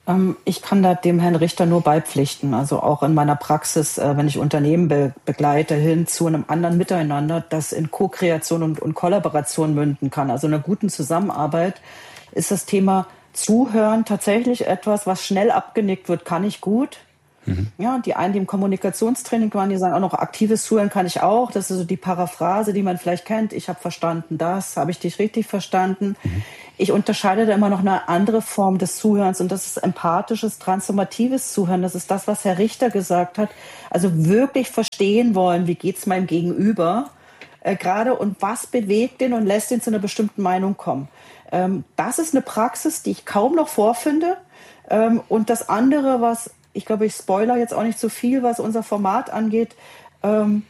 Ich kann da dem Herrn Richter nur beipflichten. Also auch in meiner Praxis, wenn ich Unternehmen be- begleite, hin zu einem anderen Miteinander, das in Co-Kreation und, und Kollaboration münden kann. Also in einer guten Zusammenarbeit ist das Thema Zuhören tatsächlich etwas, was schnell abgenickt wird, kann ich gut. Mhm. Ja, die einen, die im Kommunikationstraining waren, die sagen auch noch, aktives Zuhören kann ich auch. Das ist so die Paraphrase, die man vielleicht kennt. Ich habe verstanden das, habe ich dich richtig verstanden? Mhm. Ich unterscheide da immer noch eine andere Form des Zuhörens und das ist empathisches, transformatives Zuhören. Das ist das, was Herr Richter gesagt hat. Also wirklich verstehen wollen, wie geht's meinem Gegenüber äh, gerade und was bewegt den und lässt ihn zu einer bestimmten Meinung kommen. Ähm, das ist eine Praxis, die ich kaum noch vorfinde. Ähm, und das andere, was ich glaube, ich spoiler jetzt auch nicht so viel, was unser Format angeht, ähm,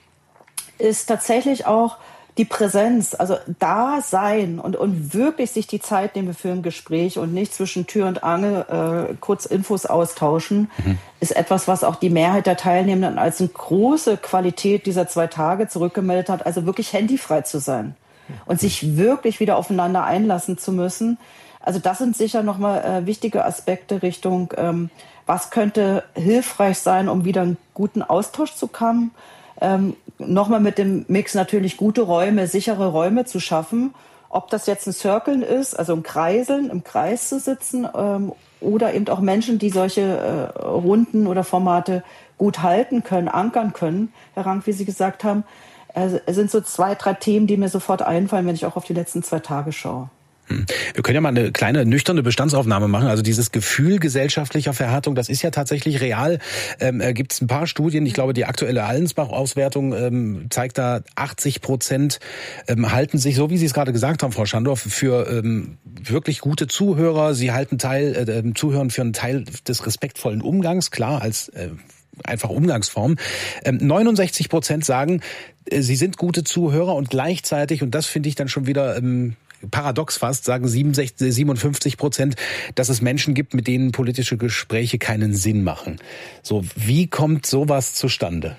ist tatsächlich auch die Präsenz, also da sein und, und wirklich sich die Zeit nehmen für ein Gespräch und nicht zwischen Tür und Angel äh, kurz Infos austauschen, mhm. ist etwas, was auch die Mehrheit der Teilnehmenden als eine große Qualität dieser zwei Tage zurückgemeldet hat, also wirklich handyfrei zu sein und sich wirklich wieder aufeinander einlassen zu müssen. Also das sind sicher nochmal äh, wichtige Aspekte Richtung, ähm, was könnte hilfreich sein, um wieder einen guten Austausch zu kommen. Ähm, nochmal mit dem Mix natürlich gute Räume, sichere Räume zu schaffen. Ob das jetzt ein Cirkeln ist, also ein Kreiseln, im Kreis zu sitzen ähm, oder eben auch Menschen, die solche äh, Runden oder Formate gut halten können, ankern können. Herr Rank, wie Sie gesagt haben, äh, es sind so zwei, drei Themen, die mir sofort einfallen, wenn ich auch auf die letzten zwei Tage schaue. Wir können ja mal eine kleine nüchterne Bestandsaufnahme machen. Also dieses Gefühl gesellschaftlicher Verhärtung, das ist ja tatsächlich real. Ähm, äh, gibt es ein paar Studien. Ich glaube, die aktuelle Allensbach-Auswertung ähm, zeigt da, achtzig Prozent ähm, halten sich, so wie Sie es gerade gesagt haben, Frau Schandorf, für ähm, wirklich gute Zuhörer. Sie halten Teil, äh, Zuhören für einen Teil des respektvollen Umgangs, klar, als äh, einfach Umgangsform. Ähm, neunundsechzig Prozent sagen, äh, sie sind gute Zuhörer und gleichzeitig, und das finde ich dann schon wieder ähm, paradox fast, sagen siebenundsechzig, siebenundfünfzig Prozent, dass es Menschen gibt, mit denen politische Gespräche keinen Sinn machen. So, wie kommt sowas zustande?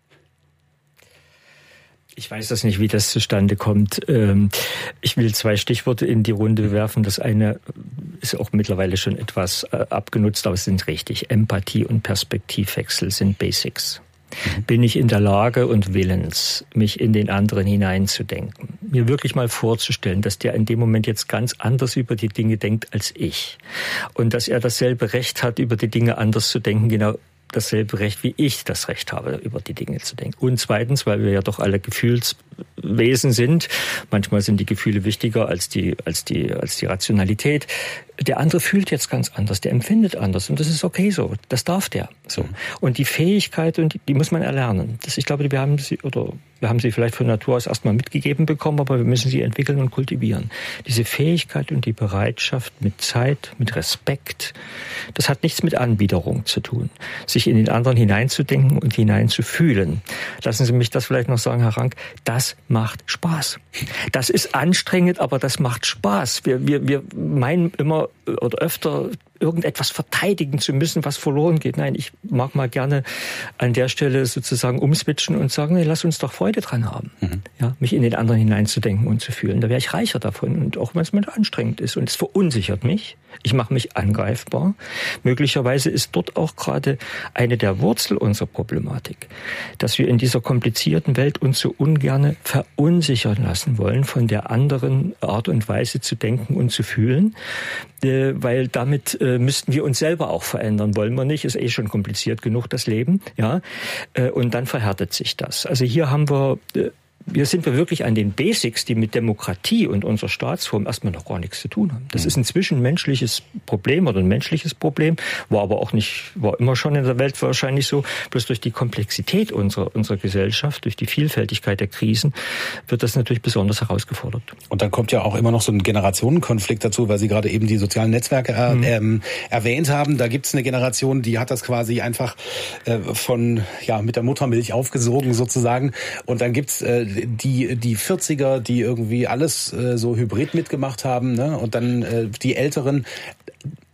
Ich weiß das nicht, wie das zustande kommt. Ich will zwei Stichworte in die Runde werfen. Das eine ist auch mittlerweile schon etwas abgenutzt, aber es sind richtig. Empathie und Perspektivwechsel sind Basics. Bin ich in der Lage und willens, mich in den anderen hineinzudenken, mir wirklich mal vorzustellen, dass der in dem Moment jetzt ganz anders über die Dinge denkt als ich und dass er dasselbe Recht hat, über die Dinge anders zu denken, genau dasselbe Recht, wie ich das Recht habe, über die Dinge zu denken. Und zweitens, weil wir ja doch alle Gefühlswesen sind, manchmal sind die Gefühle wichtiger als die, als die, als die Rationalität. Der andere fühlt jetzt ganz anders, der empfindet anders und das ist okay so, das darf der so. Und die Fähigkeit, und die, die muss man erlernen. Das, ich glaube, wir haben sie, oder wir haben sie vielleicht von Natur aus erstmal mitgegeben bekommen, aber wir müssen sie entwickeln und kultivieren. Diese Fähigkeit und die Bereitschaft mit Zeit, mit Respekt, das hat nichts mit Anbiederung zu tun. Sich in den anderen hineinzudenken und hineinzufühlen. Lassen Sie mich das vielleicht noch sagen, Herr Rank, das macht Spaß. Das ist anstrengend, aber das macht Spaß. Wir, wir, wir meinen immer oder öfter, irgendetwas verteidigen zu müssen, was verloren geht. Nein, ich mag mal gerne an der Stelle sozusagen umswitchen und sagen, nee, lass uns doch Freude dran haben. Mhm. Ja, mich in den anderen hineinzudenken und zu fühlen. Da wäre ich reicher davon. Und auch wenn es mir anstrengend ist. Und es verunsichert mich. Ich mache mich angreifbar. Möglicherweise ist dort auch gerade eine der Wurzel unserer Problematik, dass wir in dieser komplizierten Welt uns so ungerne verunsichern lassen wollen von der anderen Art und Weise zu denken und zu fühlen, äh, weil damit äh, müssten wir uns selber auch verändern. Wollen wir nicht, ist eh schon kompliziert genug, das Leben. Ja, äh, und dann verhärtet sich das. Also hier haben wir... Äh, Hier sind wir wirklich an den Basics, die mit Demokratie und unserer Staatsform erstmal noch gar nichts zu tun haben. Das ist ein zwischenmenschliches Problem oder ein menschliches Problem, war aber auch nicht, war immer schon in der Welt wahrscheinlich so. Bloß durch die Komplexität unserer, unserer Gesellschaft, durch die Vielfältigkeit der Krisen, wird das natürlich besonders herausgefordert. Und dann kommt ja auch immer noch so ein Generationenkonflikt dazu, weil Sie gerade eben die sozialen Netzwerke äh, mhm. ähm, erwähnt haben. Da gibt es eine Generation, die hat das quasi einfach äh, von, ja, mit der Muttermilch aufgesogen sozusagen. Und dann gibt's äh, die die vierziger, die irgendwie alles äh, so hybrid mitgemacht haben, ne? Und dann äh, die Älteren.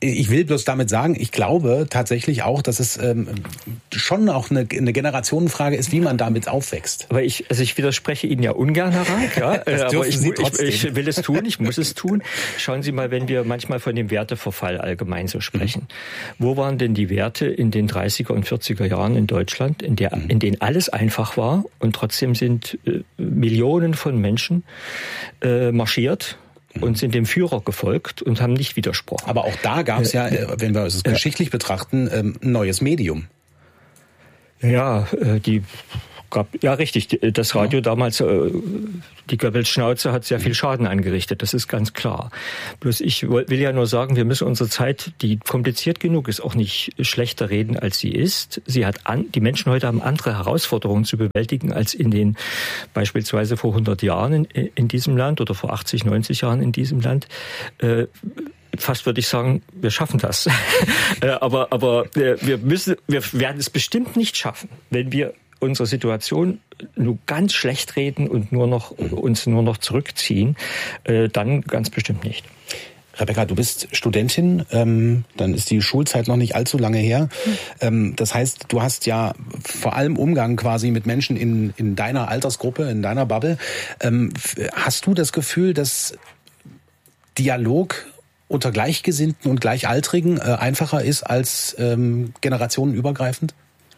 ich will bloß damit sagen, ich glaube tatsächlich auch, dass es ähm, schon auch eine, eine Generationenfrage ist, wie man damit aufwächst. Aber ich, also ich widerspreche Ihnen ja ungern, Herr Rank. Ja, das dürfen aber ich, Sie trotzdem. Ich, ich will es tun, ich muss es tun. Schauen Sie mal, wenn wir manchmal von dem Werteverfall allgemein so sprechen. Mhm. Wo waren denn die Werte in den dreißiger und vierziger Jahren in Deutschland, in, der, in denen alles einfach war und trotzdem sind äh, Millionen von Menschen äh, marschiert und sind dem Führer gefolgt und haben nicht widersprochen. Aber auch da gab es ja, wenn wir es geschichtlich betrachten, ein neues Medium. Ja, die gab, ja richtig, das Radio ja. damals, die Goebbels-Schnauze hat sehr viel Schaden angerichtet, das ist ganz klar. Bloß ich will ja nur sagen, wir müssen unsere Zeit, die kompliziert genug ist, auch nicht schlechter reden, als sie ist. Sie hat an, die Menschen heute haben andere Herausforderungen zu bewältigen als in den, beispielsweise vor hundert Jahren in, in diesem Land oder vor achtzig, neunzig Jahren in diesem Land. Äh, Fast würde ich sagen, wir schaffen das. aber aber wir müssen, wir werden es bestimmt nicht schaffen, wenn wir unsere Situation nur ganz schlecht reden und nur noch uns nur noch zurückziehen, äh, dann ganz bestimmt nicht. Rebecca, du bist Studentin, ähm, dann ist die Schulzeit noch nicht allzu lange her. Ähm, das heißt, du hast ja vor allem Umgang quasi mit Menschen in, in deiner Altersgruppe, in deiner Bubble. Ähm, hast du das Gefühl, dass Dialog unter Gleichgesinnten und Gleichaltrigen äh, einfacher ist als ähm, generationenübergreifend?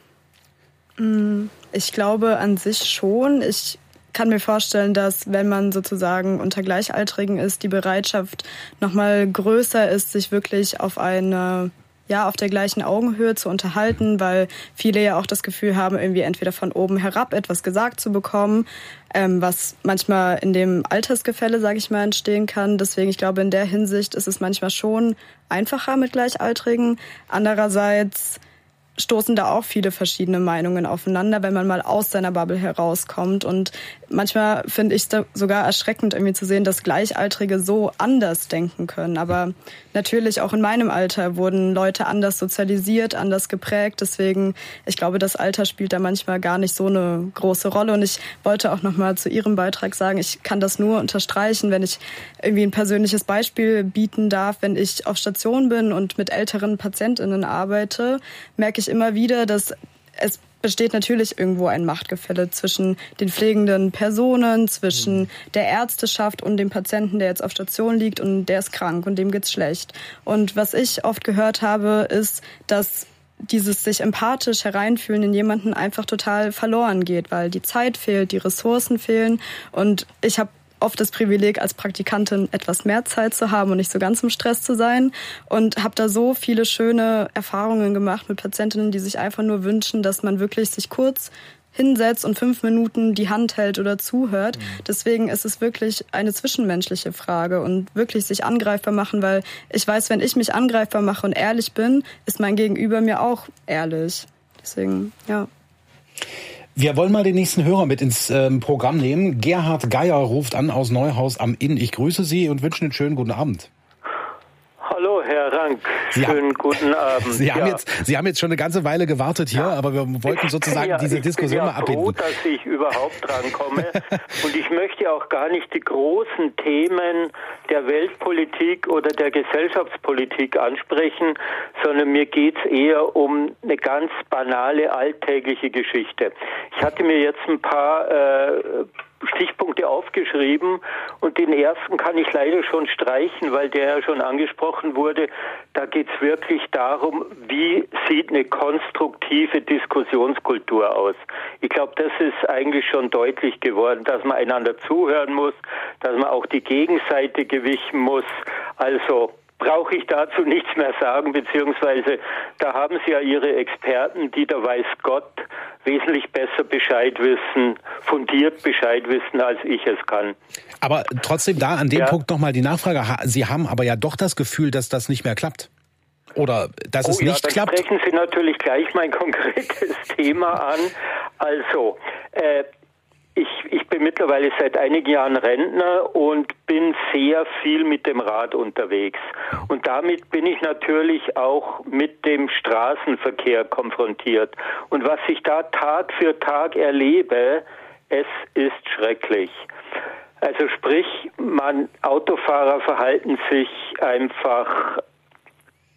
Ich glaube an sich schon. Ich kann mir vorstellen, dass wenn man sozusagen unter Gleichaltrigen ist, die Bereitschaft nochmal größer ist, sich wirklich auf eine, ja, auf der gleichen Augenhöhe zu unterhalten, weil viele ja auch das Gefühl haben, irgendwie entweder von oben herab etwas gesagt zu bekommen, ähm, was manchmal in dem Altersgefälle, sage ich mal, entstehen kann. Deswegen, ich glaube, in der Hinsicht ist es manchmal schon einfacher mit Gleichaltrigen. Andererseits stoßen da auch viele verschiedene Meinungen aufeinander, wenn man mal aus seiner Bubble herauskommt. Und manchmal finde ich es da sogar erschreckend, irgendwie zu sehen, dass Gleichaltrige so anders denken können. Aber natürlich auch in meinem Alter wurden Leute anders sozialisiert, anders geprägt. Deswegen, ich glaube, das Alter spielt da manchmal gar nicht so eine große Rolle. Und ich wollte auch noch mal zu Ihrem Beitrag sagen, ich kann das nur unterstreichen, wenn ich irgendwie ein persönliches Beispiel bieten darf. Wenn ich auf Station bin und mit älteren PatientInnen arbeite, merke ich immer wieder, dass es besteht natürlich irgendwo ein Machtgefälle zwischen den pflegenden Personen, zwischen der Ärzteschaft und dem Patienten, der jetzt auf Station liegt und der ist krank und dem geht's schlecht. Und was ich oft gehört habe, ist, dass dieses sich empathisch hereinfühlen in jemanden einfach total verloren geht, weil die Zeit fehlt, die Ressourcen fehlen. Und ich habe oft das Privileg, als Praktikantin etwas mehr Zeit zu haben und nicht so ganz im Stress zu sein. Und habe da so viele schöne Erfahrungen gemacht mit Patientinnen, die sich einfach nur wünschen, dass man wirklich sich kurz hinsetzt und fünf Minuten die Hand hält oder zuhört. Deswegen ist es wirklich eine zwischenmenschliche Frage und wirklich sich angreifbar machen, weil ich weiß, wenn ich mich angreifbar mache und ehrlich bin, ist mein Gegenüber mir auch ehrlich. Deswegen, ja. Wir wollen mal den nächsten Hörer mit ins ähm, Programm nehmen. Gerhard Geier ruft an aus Neuhaus am Inn. Ich grüße Sie und wünsche einen schönen guten Abend. Hallo, Herr Rank. Sie Schönen haben, guten Abend. Sie haben, ja. jetzt, Sie haben jetzt schon eine ganze Weile gewartet hier, aber wir wollten sozusagen ja, diese Diskussion ja mal abbinden. Ich bin ja froh, dass ich überhaupt drankomme. Und ich möchte auch gar nicht die großen Themen der Weltpolitik oder der Gesellschaftspolitik ansprechen, sondern mir geht es eher um eine ganz banale, alltägliche Geschichte. Ich hatte mir jetzt ein paar äh, Stichpunkte aufgeschrieben und den ersten kann ich leider schon streichen, weil der ja schon angesprochen wurde. Da geht es wirklich darum, wie sieht eine konstruktive Diskussionskultur aus. Ich glaube, das ist eigentlich schon deutlich geworden, dass man einander zuhören muss, dass man auch die Gegenseite gewichten muss. Also brauche ich dazu nichts mehr sagen, beziehungsweise da haben Sie ja Ihre Experten, die da weiß Gott wesentlich besser Bescheid wissen, fundiert Bescheid wissen, als ich es kann. Aber trotzdem da an dem ja. Punkt nochmal die Nachfrage. Sie haben aber ja doch das Gefühl, dass das nicht mehr klappt. Oder dass oh, es nicht ja, dann klappt. Sprechen Sie natürlich gleich mein konkretes Thema an. Also, äh, Ich, ich bin mittlerweile seit einigen Jahren Rentner und bin sehr viel mit dem Rad unterwegs. Und damit bin ich natürlich auch mit dem Straßenverkehr konfrontiert. Und was ich da Tag für Tag erlebe, es ist schrecklich. Also sprich, man, Autofahrer verhalten sich einfach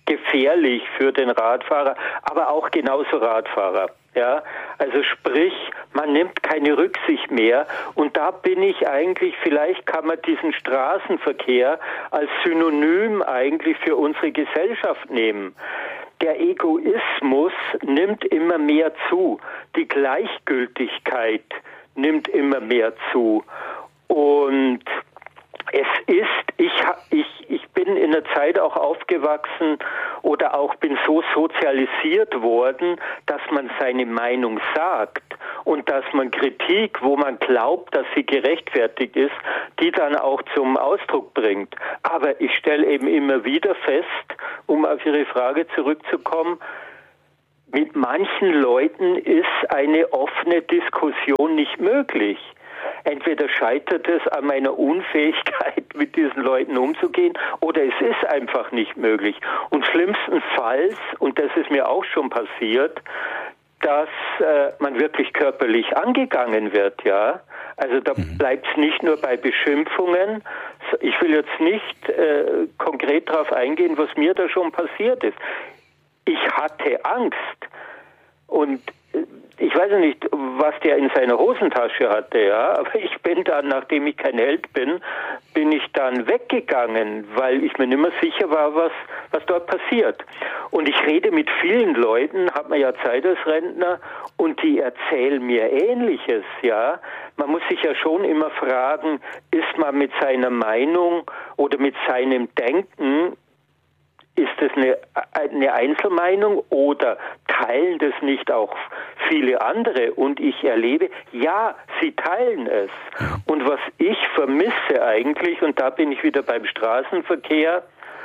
gefährlich für den Radfahrer, aber auch genauso Radfahrer. Ja, also sprich, man nimmt keine Rücksicht mehr und da bin ich eigentlich, vielleicht kann man diesen Straßenverkehr als Synonym eigentlich für unsere Gesellschaft nehmen. Der Egoismus nimmt immer mehr zu, die Gleichgültigkeit nimmt immer mehr zu und es ist, ich, ich, ich bin in der Zeit auch aufgewachsen oder auch bin so sozialisiert worden, dass man seine Meinung sagt und dass man Kritik, wo man glaubt, dass sie gerechtfertigt ist, die dann auch zum Ausdruck bringt. Aber ich stelle eben immer wieder fest, um auf Ihre Frage zurückzukommen, mit manchen Leuten ist eine offene Diskussion nicht möglich. Entweder scheitert es an meiner Unfähigkeit, mit diesen Leuten umzugehen, oder es ist einfach nicht möglich. Und schlimmstenfalls, und das ist mir auch schon passiert, dass äh, man wirklich körperlich angegangen wird, ja. Also da mhm. bleibt es nicht nur bei Beschimpfungen. Ich will jetzt nicht äh, konkret darauf eingehen, was mir da schon passiert ist. Ich hatte Angst und ich weiß nicht, was der in seiner Hosentasche hatte, ja, aber ich bin dann, nachdem ich kein Held bin, bin ich dann weggegangen, weil ich mir nicht mehr sicher war, was, was dort passiert. Und ich rede mit vielen Leuten, hat man ja Zeit als Rentner, und die erzählen mir Ähnliches, ja. Man muss sich ja schon immer fragen, ist man mit seiner Meinung oder mit seinem Denken, ist das eine, eine Einzelmeinung oder teilen das nicht auch viele andere? Und ich erlebe, ja, sie teilen es. Und was ich vermisse eigentlich, und da bin ich wieder beim Straßenverkehr,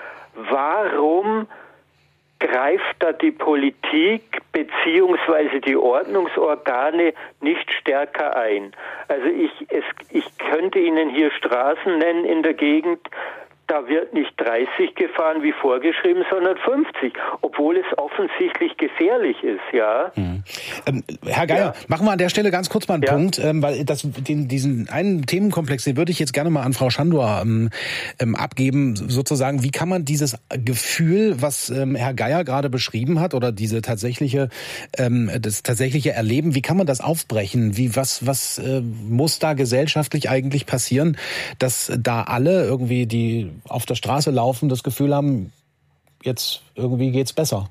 warum greift da die Politik beziehungsweise die Ordnungsorgane nicht stärker ein? Also ich, es, ich könnte Ihnen hier Straßen nennen in der Gegend, da wird nicht dreißig gefahren wie vorgeschrieben, sondern fünfzig, obwohl es offensichtlich gefährlich ist, ja. Mhm. Ähm, Herr Geier, ja. machen wir an der Stelle ganz kurz mal einen ja. Punkt, ähm, weil das, den, diesen einen Themenkomplex, den würde ich jetzt gerne mal an Frau Schandor ähm, ähm, abgeben, sozusagen. Wie kann man dieses Gefühl, was ähm, Herr Geier gerade beschrieben hat, oder diese tatsächliche, ähm, das tatsächliche Erleben, wie kann man das aufbrechen? Wie, was, was äh, muss da gesellschaftlich eigentlich passieren, dass da alle irgendwie die auf der Straße laufen, das Gefühl haben, jetzt irgendwie geht's besser?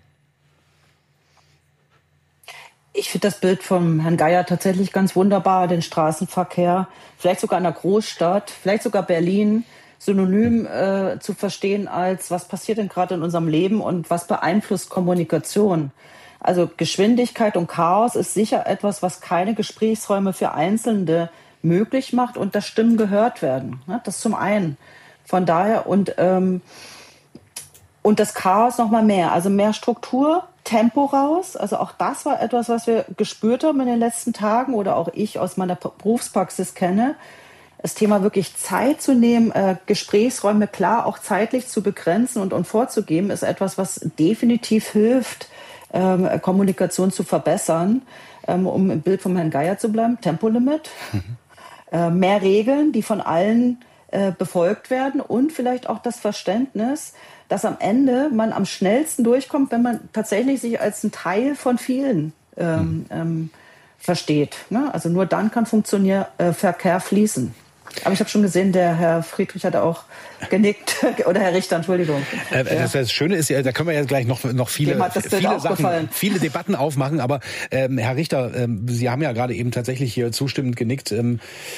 Ich finde das Bild von Herrn Geier tatsächlich ganz wunderbar, den Straßenverkehr, vielleicht sogar in einer Großstadt, vielleicht sogar Berlin, synonym äh, zu verstehen als, was passiert denn gerade in unserem Leben und was beeinflusst Kommunikation. Also Geschwindigkeit und Chaos ist sicher etwas, was keine Gesprächsräume für Einzelne möglich macht und dass Stimmen gehört werden. Das zum einen. Von daher und ähm, und das Chaos noch mal mehr, also mehr Struktur, Tempo raus. Also auch das war etwas, was wir gespürt haben in den letzten Tagen oder auch ich aus meiner Berufspraxis kenne. Das Thema wirklich Zeit zu nehmen, äh, Gesprächsräume klar auch zeitlich zu begrenzen und, und vorzugeben, ist etwas, was definitiv hilft, ähm, Kommunikation zu verbessern. Ähm, um im Bild von Herrn Geier zu bleiben, Tempolimit, mhm. äh, mehr Regeln, die von allen befolgt werden und vielleicht auch das Verständnis, dass am Ende man am schnellsten durchkommt, wenn man tatsächlich sich als ein Teil von vielen ähm, ähm, versteht. Ne? Also nur dann kann Funktionier, äh, Verkehr fließen. Aber ich habe schon gesehen, der Herr Friedrich hat auch genickt. Oder Herr Richter, Entschuldigung. Äh, das, das Schöne ist ja, da können wir ja gleich noch, noch viele, viele Sachen, viele Debatten aufmachen. Aber ähm, Herr Richter, ähm, Sie haben ja gerade eben tatsächlich hier zustimmend genickt. Ähm,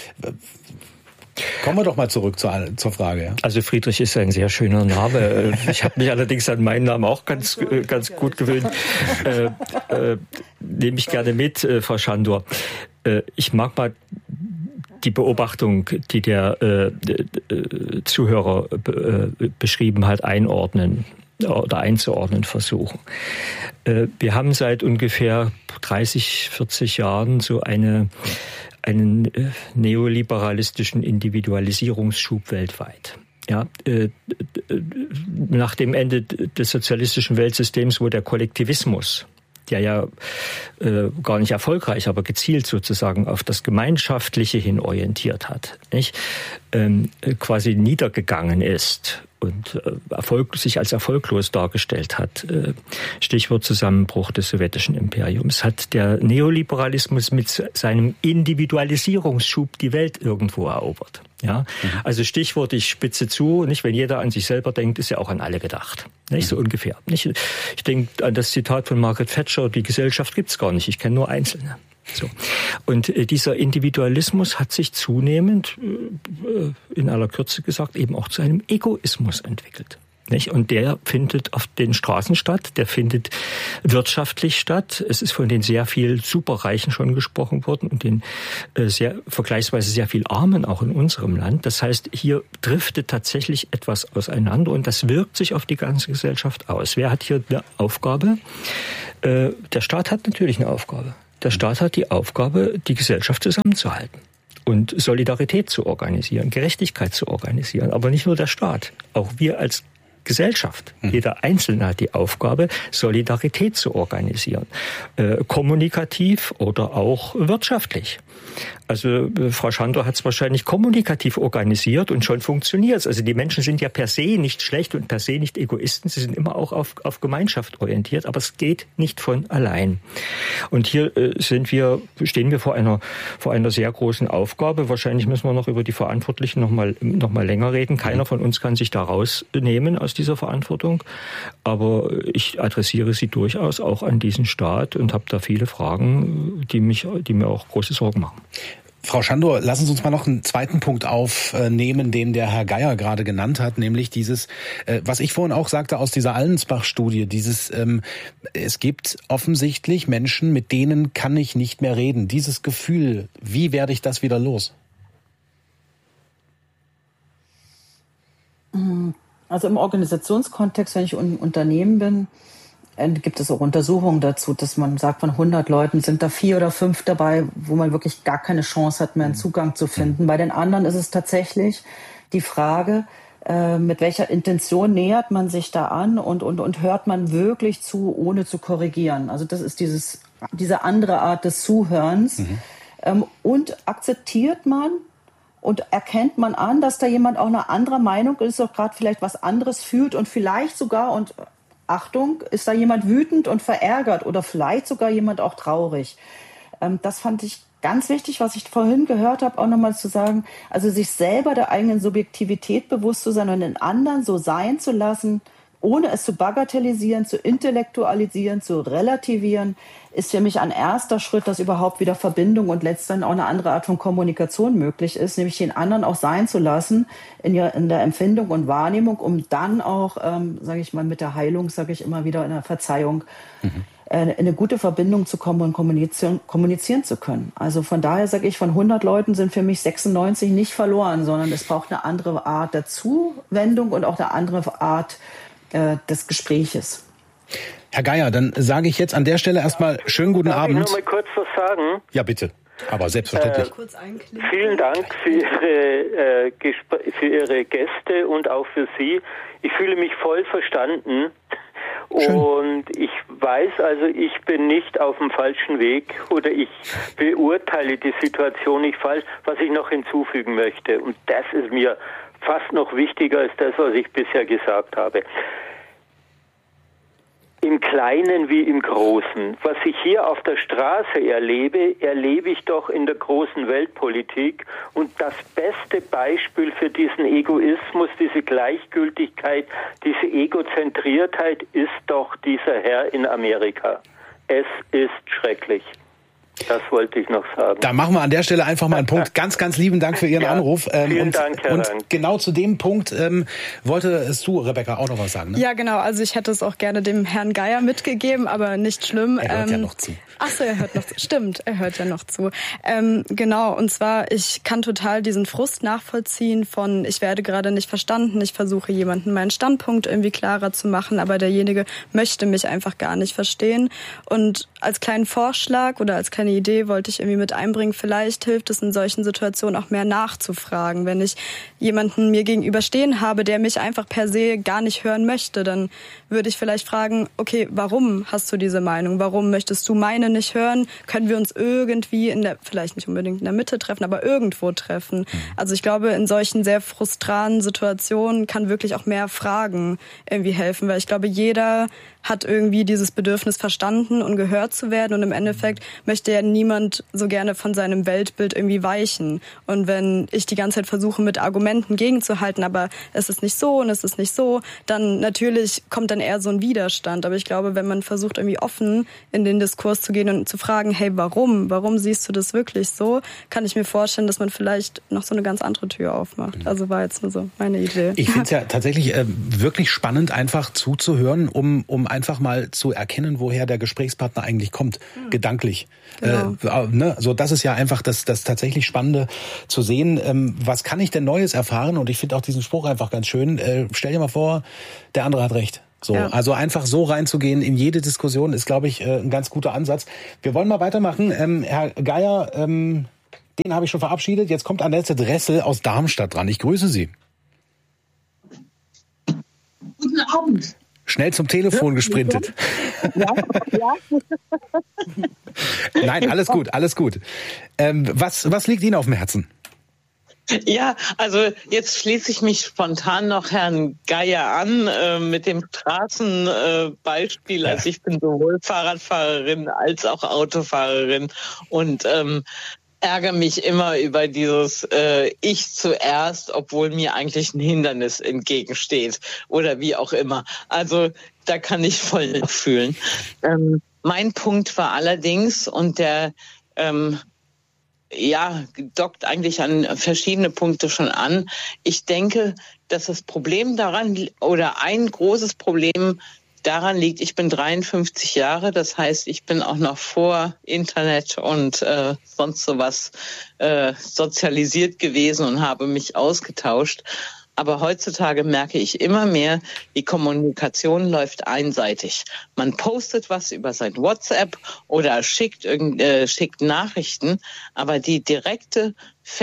Kommen wir doch mal zurück zur, zur Frage. Ja. Also Friedrich ist ein sehr schöner Name. Ich habe mich allerdings an meinen Namen auch ganz ganz gut gewöhnt. Äh, äh, nehme ich gerne mit, äh, Frau Schandor. Äh, ich mag mal die Beobachtung, die der äh, äh, Zuhörer äh, beschrieben hat, einordnen oder einzuordnen versuchen. Äh, wir haben seit ungefähr dreißig, vierzig Jahren so eine einen neoliberalistischen Individualisierungsschub weltweit. Ja, äh, nach dem Ende des sozialistischen Weltsystems, wo der Kollektivismus der ja äh, gar nicht erfolgreich, aber gezielt sozusagen auf das Gemeinschaftliche hin orientiert hat, nicht? Ähm, quasi niedergegangen ist und äh, Erfolg, sich als erfolglos dargestellt hat. Äh, Stichwort Zusammenbruch des sowjetischen Imperiums. Hat der Neoliberalismus mit seinem Individualisierungsschub die Welt irgendwo erobert. Ja, mhm. Also Stichwort, ich spitze zu, nicht, wenn jeder an sich selber denkt, ist ja auch an alle gedacht. Nicht so ungefähr. Nicht? Ich denke an das Zitat von Margaret Thatcher, die Gesellschaft gibt's gar nicht, ich kenne nur Einzelne. So. Und äh, dieser Individualismus hat sich zunehmend, äh, in aller Kürze gesagt, eben auch zu einem Egoismus entwickelt. Nicht? Und der findet auf den Straßen statt, der findet wirtschaftlich statt. Es ist von den sehr viel Superreichen schon gesprochen worden und den äh, sehr vergleichsweise sehr viel Armen auch in unserem Land. Das heißt, hier driftet tatsächlich etwas auseinander und das wirkt sich auf die ganze Gesellschaft aus. Wer hat hier eine Aufgabe? Äh, der Staat hat natürlich eine Aufgabe. Der Staat hat die Aufgabe, die Gesellschaft zusammenzuhalten und Solidarität zu organisieren, Gerechtigkeit zu organisieren. Aber nicht nur der Staat, auch wir als Gesellschaft. Jeder Einzelne hat die Aufgabe, Solidarität zu organisieren. Äh, kommunikativ oder auch wirtschaftlich. Also äh, Frau Schandor hat es wahrscheinlich kommunikativ organisiert und schon funktioniert es. Also die Menschen sind ja per se nicht schlecht und per se nicht Egoisten. Sie sind immer auch auf, auf Gemeinschaft orientiert, aber es geht nicht von allein. Und hier äh, sind wir, stehen wir vor einer, vor einer sehr großen Aufgabe. Wahrscheinlich müssen wir noch über die Verantwortlichen noch mal, noch mal länger reden. Keiner von uns kann sich da rausnehmen aus dieser Verantwortung. Aber ich adressiere sie durchaus auch an diesen Staat und habe da viele Fragen, die mich, die mir auch große Sorgen machen. Frau Schandor, lassen Sie uns mal noch einen zweiten Punkt aufnehmen, den der Herr Geier gerade genannt hat, nämlich dieses, was ich vorhin auch sagte aus dieser Allensbach-Studie, dieses, es gibt offensichtlich Menschen, mit denen kann ich nicht mehr reden. Dieses Gefühl, wie werde ich das wieder los? Also im Organisationskontext, wenn ich ein Unternehmen bin, gibt es auch Untersuchungen dazu, dass man sagt, von hundert Leuten sind da vier oder fünf dabei, wo man wirklich gar keine Chance hat, mehr einen Zugang zu finden. Bei den anderen ist es tatsächlich die Frage, äh, mit welcher Intention nähert man sich da an und, und, und hört man wirklich zu, ohne zu korrigieren. Also das ist dieses, diese andere Art des Zuhörens. Mhm. Ähm, und akzeptiert man und erkennt man an, dass da jemand auch eine andere Meinung ist, auch gerade vielleicht was anderes fühlt und vielleicht sogar, und Achtung, ist da jemand wütend und verärgert oder vielleicht sogar jemand auch traurig. Ähm, das fand ich ganz wichtig, was ich vorhin gehört habe, auch nochmal zu sagen, also sich selber der eigenen Subjektivität bewusst zu sein und den anderen so sein zu lassen, ohne es zu bagatellisieren, zu intellektualisieren, zu relativieren, ist für mich ein erster Schritt, dass überhaupt wieder Verbindung und letztendlich auch eine andere Art von Kommunikation möglich ist, nämlich den anderen auch sein zu lassen in, der, in der Empfindung und Wahrnehmung, um dann auch, ähm, sage ich mal, mit der Heilung, sage ich immer wieder, in der Verzeihung, mhm. äh, in eine gute Verbindung zu kommen und kommunizieren, kommunizieren zu können. Also von daher sage ich, von hundert Leuten sind für mich sechsundneunzig nicht verloren, sondern es braucht eine andere Art der Zuwendung und auch eine andere Art des Gespräches. Herr Geier, dann sage ich jetzt an der Stelle erstmal schönen guten Darf Abend. Ich noch mal kurz was sagen? Ja, bitte. Aber selbstverständlich. Äh, vielen Dank für Ihre, äh, für Ihre Gäste und auch für Sie. Ich fühle mich voll verstanden. Schön. Und ich weiß also, ich bin nicht auf dem falschen Weg oder ich beurteile die Situation nicht falsch, was ich noch hinzufügen möchte. Und das ist mir fast noch wichtiger als das, was ich bisher gesagt habe. Im Kleinen wie im Großen. Was ich hier auf der Straße erlebe, erlebe ich doch in der großen Weltpolitik. Und das beste Beispiel für diesen Egoismus, diese Gleichgültigkeit, diese Egozentriertheit ist doch dieser Herr in Amerika. Es ist schrecklich. Das wollte ich noch sagen. Da machen wir an der Stelle einfach mal einen Punkt. Ganz, ganz lieben Dank für Ihren ja, Anruf. Ähm, vielen und, Dank, Herr Und Dank. genau zu dem Punkt ähm, wolltest du, Rebecca, auch noch was sagen, ne? Ja, genau. Also ich hätte es auch gerne dem Herrn Geier mitgegeben, aber nicht schlimm. Er hört ähm, ja noch zu. Ach so, er hört noch zu. Stimmt, er hört ja noch zu. Ähm, genau, und zwar, ich kann total diesen Frust nachvollziehen von, ich werde gerade nicht verstanden, ich versuche jemanden meinen Standpunkt irgendwie klarer zu machen, aber derjenige möchte mich einfach gar nicht verstehen. Und als kleinen Vorschlag oder als kleinen kleine Idee wollte ich irgendwie mit einbringen. Vielleicht hilft es in solchen Situationen auch mehr nachzufragen. Wenn ich jemanden mir gegenüberstehen habe, der mich einfach per se gar nicht hören möchte, dann würde ich vielleicht fragen, okay, warum hast du diese Meinung? Warum möchtest du meine nicht hören? Können wir uns irgendwie in der, vielleicht nicht unbedingt in der Mitte treffen, aber irgendwo treffen? Also ich glaube, in solchen sehr frustranen Situationen kann wirklich auch mehr Fragen irgendwie helfen, weil ich glaube, jeder hat irgendwie dieses Bedürfnis verstanden und gehört zu werden und im Endeffekt möchte ja niemand so gerne von seinem Weltbild irgendwie weichen. Und wenn ich die ganze Zeit versuche, mit Argumenten gegenzuhalten, aber es ist nicht so und es ist nicht so, dann natürlich kommt dann eher so ein Widerstand. Aber ich glaube, wenn man versucht, irgendwie offen in den Diskurs zu gehen und zu fragen, hey, warum? Warum siehst du das wirklich so? Kann ich mir vorstellen, dass man vielleicht noch so eine ganz andere Tür aufmacht. Also war jetzt nur so meine Idee. Ich finde es ja tatsächlich äh, wirklich spannend, einfach zuzuhören, um, um einfach mal zu erkennen, woher der Gesprächspartner eigentlich kommt, mhm. gedanklich. Genau. Äh, ne? So, das ist ja einfach das, das tatsächlich Spannende zu sehen. Ähm, was kann ich denn Neues erfahren? Und ich finde auch diesen Spruch einfach ganz schön. Äh, stell dir mal vor, der andere hat recht. So, ja. Also einfach so reinzugehen in jede Diskussion ist, glaube ich, äh, ein ganz guter Ansatz. Wir wollen mal weitermachen. Ähm, Herr Geier, ähm, den habe ich schon verabschiedet. Jetzt kommt Annette Dressel aus Darmstadt dran. Ich grüße Sie. Guten Abend. Schnell zum Telefon gesprintet. Ja, ja. Nein, alles gut, alles gut. Ähm, was, was liegt Ihnen auf dem Herzen? Ja, also jetzt schließe ich mich spontan noch Herrn Geier an äh, mit dem Straßenbeispiel. Äh, also ich bin sowohl Fahrradfahrerin als auch Autofahrerin und ähm, ärgere mich immer über dieses äh, Ich zuerst, obwohl mir eigentlich ein Hindernis entgegensteht oder wie auch immer. Also da kann ich voll mitfühlen. Ähm, mein Punkt war allerdings, und der ähm, ja dockt eigentlich an verschiedene Punkte schon an. Ich denke, dass das Problem daran oder ein großes Problem daran liegt, ich bin dreiundfünfzig Jahre, das heißt, ich bin auch noch vor Internet und äh, sonst sowas äh, sozialisiert gewesen und habe mich ausgetauscht. Aber heutzutage merke ich immer mehr, die Kommunikation läuft einseitig. Man postet was über sein WhatsApp oder schickt, äh, schickt Nachrichten, aber die direkte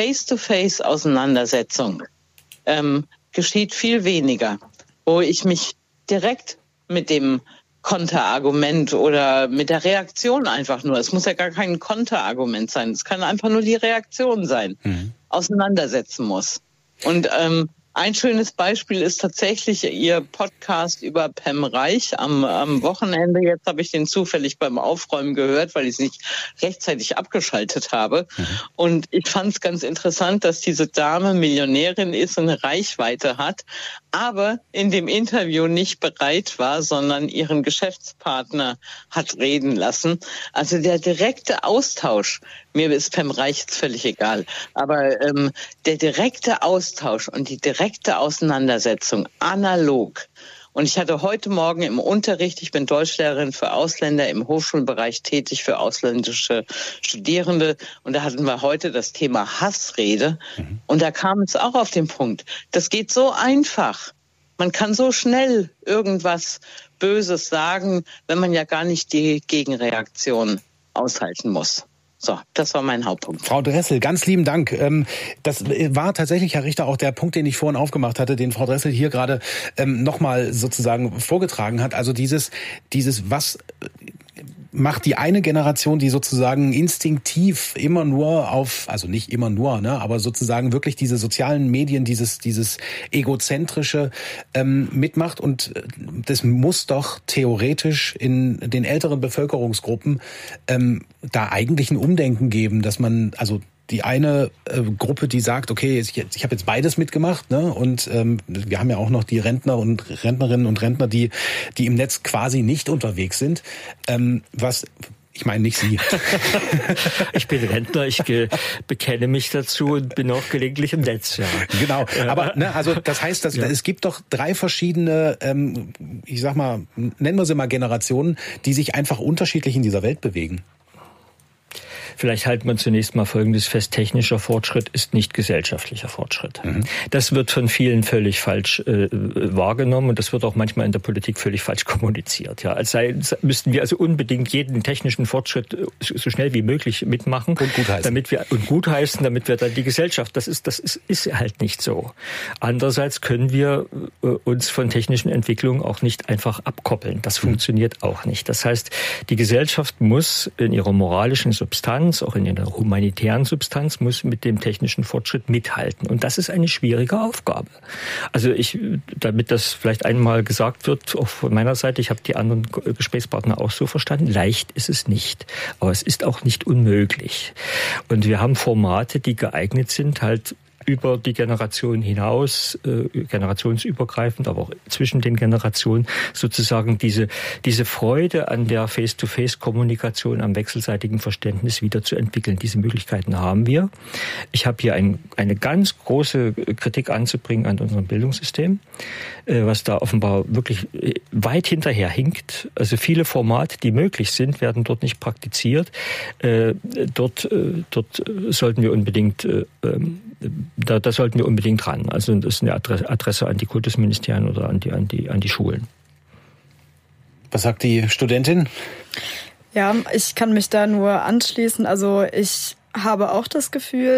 Face-to-Face-Auseinandersetzung ähm, geschieht viel weniger, wo ich mich direkt mit dem Konterargument oder mit der Reaktion einfach nur, es muss ja gar kein Konterargument sein, es kann einfach nur die Reaktion sein, mhm. auseinandersetzen muss. Und ähm, ein schönes Beispiel ist tatsächlich Ihr Podcast über Pam Reich am, am Wochenende. Jetzt habe ich den zufällig beim Aufräumen gehört, weil ich es nicht rechtzeitig abgeschaltet habe. Mhm. Und ich fand es ganz interessant, dass diese Dame Millionärin ist und eine Reichweite hat, aber in dem Interview nicht bereit war, sondern ihren Geschäftspartner hat reden lassen. Also der direkte Austausch, mir ist Pam Reich jetzt völlig egal, aber ähm, der direkte Austausch und die direkte Auseinandersetzung analog. Und ich hatte heute Morgen im Unterricht, ich bin Deutschlehrerin für Ausländer im Hochschulbereich tätig für ausländische Studierende. Und da hatten wir heute das Thema Hassrede. Mhm. Und da kam es auch auf den Punkt. Das geht so einfach. Man kann so schnell irgendwas Böses sagen, wenn man ja gar nicht die Gegenreaktion aushalten muss. So, das war mein Hauptpunkt. Frau Dressel, ganz lieben Dank. Das war tatsächlich, Herr Richter, auch der Punkt, den ich vorhin aufgemacht hatte, den Frau Dressel hier gerade nochmal sozusagen vorgetragen hat. Also dieses, dieses, was macht die eine Generation, die sozusagen instinktiv immer nur auf, also nicht immer nur, ne, aber sozusagen wirklich diese sozialen Medien, dieses dieses egozentrische ähm, mitmacht, und das muss doch theoretisch in den älteren Bevölkerungsgruppen ähm, da eigentlich ein Umdenken geben, dass man, also die eine äh, Gruppe, die sagt, okay, ich, ich habe jetzt beides mitgemacht, ne? Und ähm, wir haben ja auch noch die Rentner und Rentnerinnen und Rentner, die die im Netz quasi nicht unterwegs sind. Ähm, was Ich meine nicht Sie. Ich bin Rentner, ich bekenne mich dazu und bin auch gelegentlich im Netz. Ja. Genau, aber ne, also das heißt, dass, ja. es gibt doch drei verschiedene, ähm, ich sag mal, nennen wir sie mal Generationen, die sich einfach unterschiedlich in dieser Welt bewegen. Vielleicht halten wir zunächst mal Folgendes fest. Technischer Fortschritt ist nicht gesellschaftlicher Fortschritt. Mhm. Das wird von vielen völlig falsch äh, wahrgenommen und das wird auch manchmal in der Politik völlig falsch kommuniziert. Ja, als sei, müssten wir also unbedingt jeden technischen Fortschritt so, so schnell wie möglich mitmachen und gutheißen. Damit wir und gutheißen, damit wir dann die Gesellschaft. Das ist das ist, ist halt nicht so. Andererseits können wir äh, uns von technischen Entwicklungen auch nicht einfach abkoppeln. Das mhm. funktioniert auch nicht. Das heißt, die Gesellschaft muss in ihrer moralischen Substanz, auch in ihrer humanitären Substanz, muss mit dem technischen Fortschritt mithalten. Und das ist eine schwierige Aufgabe. Also ich, damit das vielleicht einmal gesagt wird, auch von meiner Seite, ich habe die anderen Gesprächspartner auch so verstanden, leicht ist es nicht. Aber es ist auch nicht unmöglich. Und wir haben Formate, die geeignet sind, halt über die Generation hinaus, äh, generationsübergreifend, aber auch zwischen den Generationen sozusagen diese, diese Freude an der Face-to-Face-Kommunikation, am wechselseitigen Verständnis wieder zu entwickeln. Diese Möglichkeiten haben wir. Ich habe hier ein, eine ganz große Kritik anzubringen an unserem Bildungssystem, äh, was da offenbar wirklich weit hinterher hinkt. Also viele Formate, die möglich sind, werden dort nicht praktiziert. Äh, dort, äh, dort sollten wir unbedingt äh, Da, da sollten wir unbedingt ran. Also das ist eine Adresse an die Kultusministerien oder an die, an die, an die Schulen. Was sagt die Studentin? Ja, ich kann mich da nur anschließen. Also ich habe auch das Gefühl,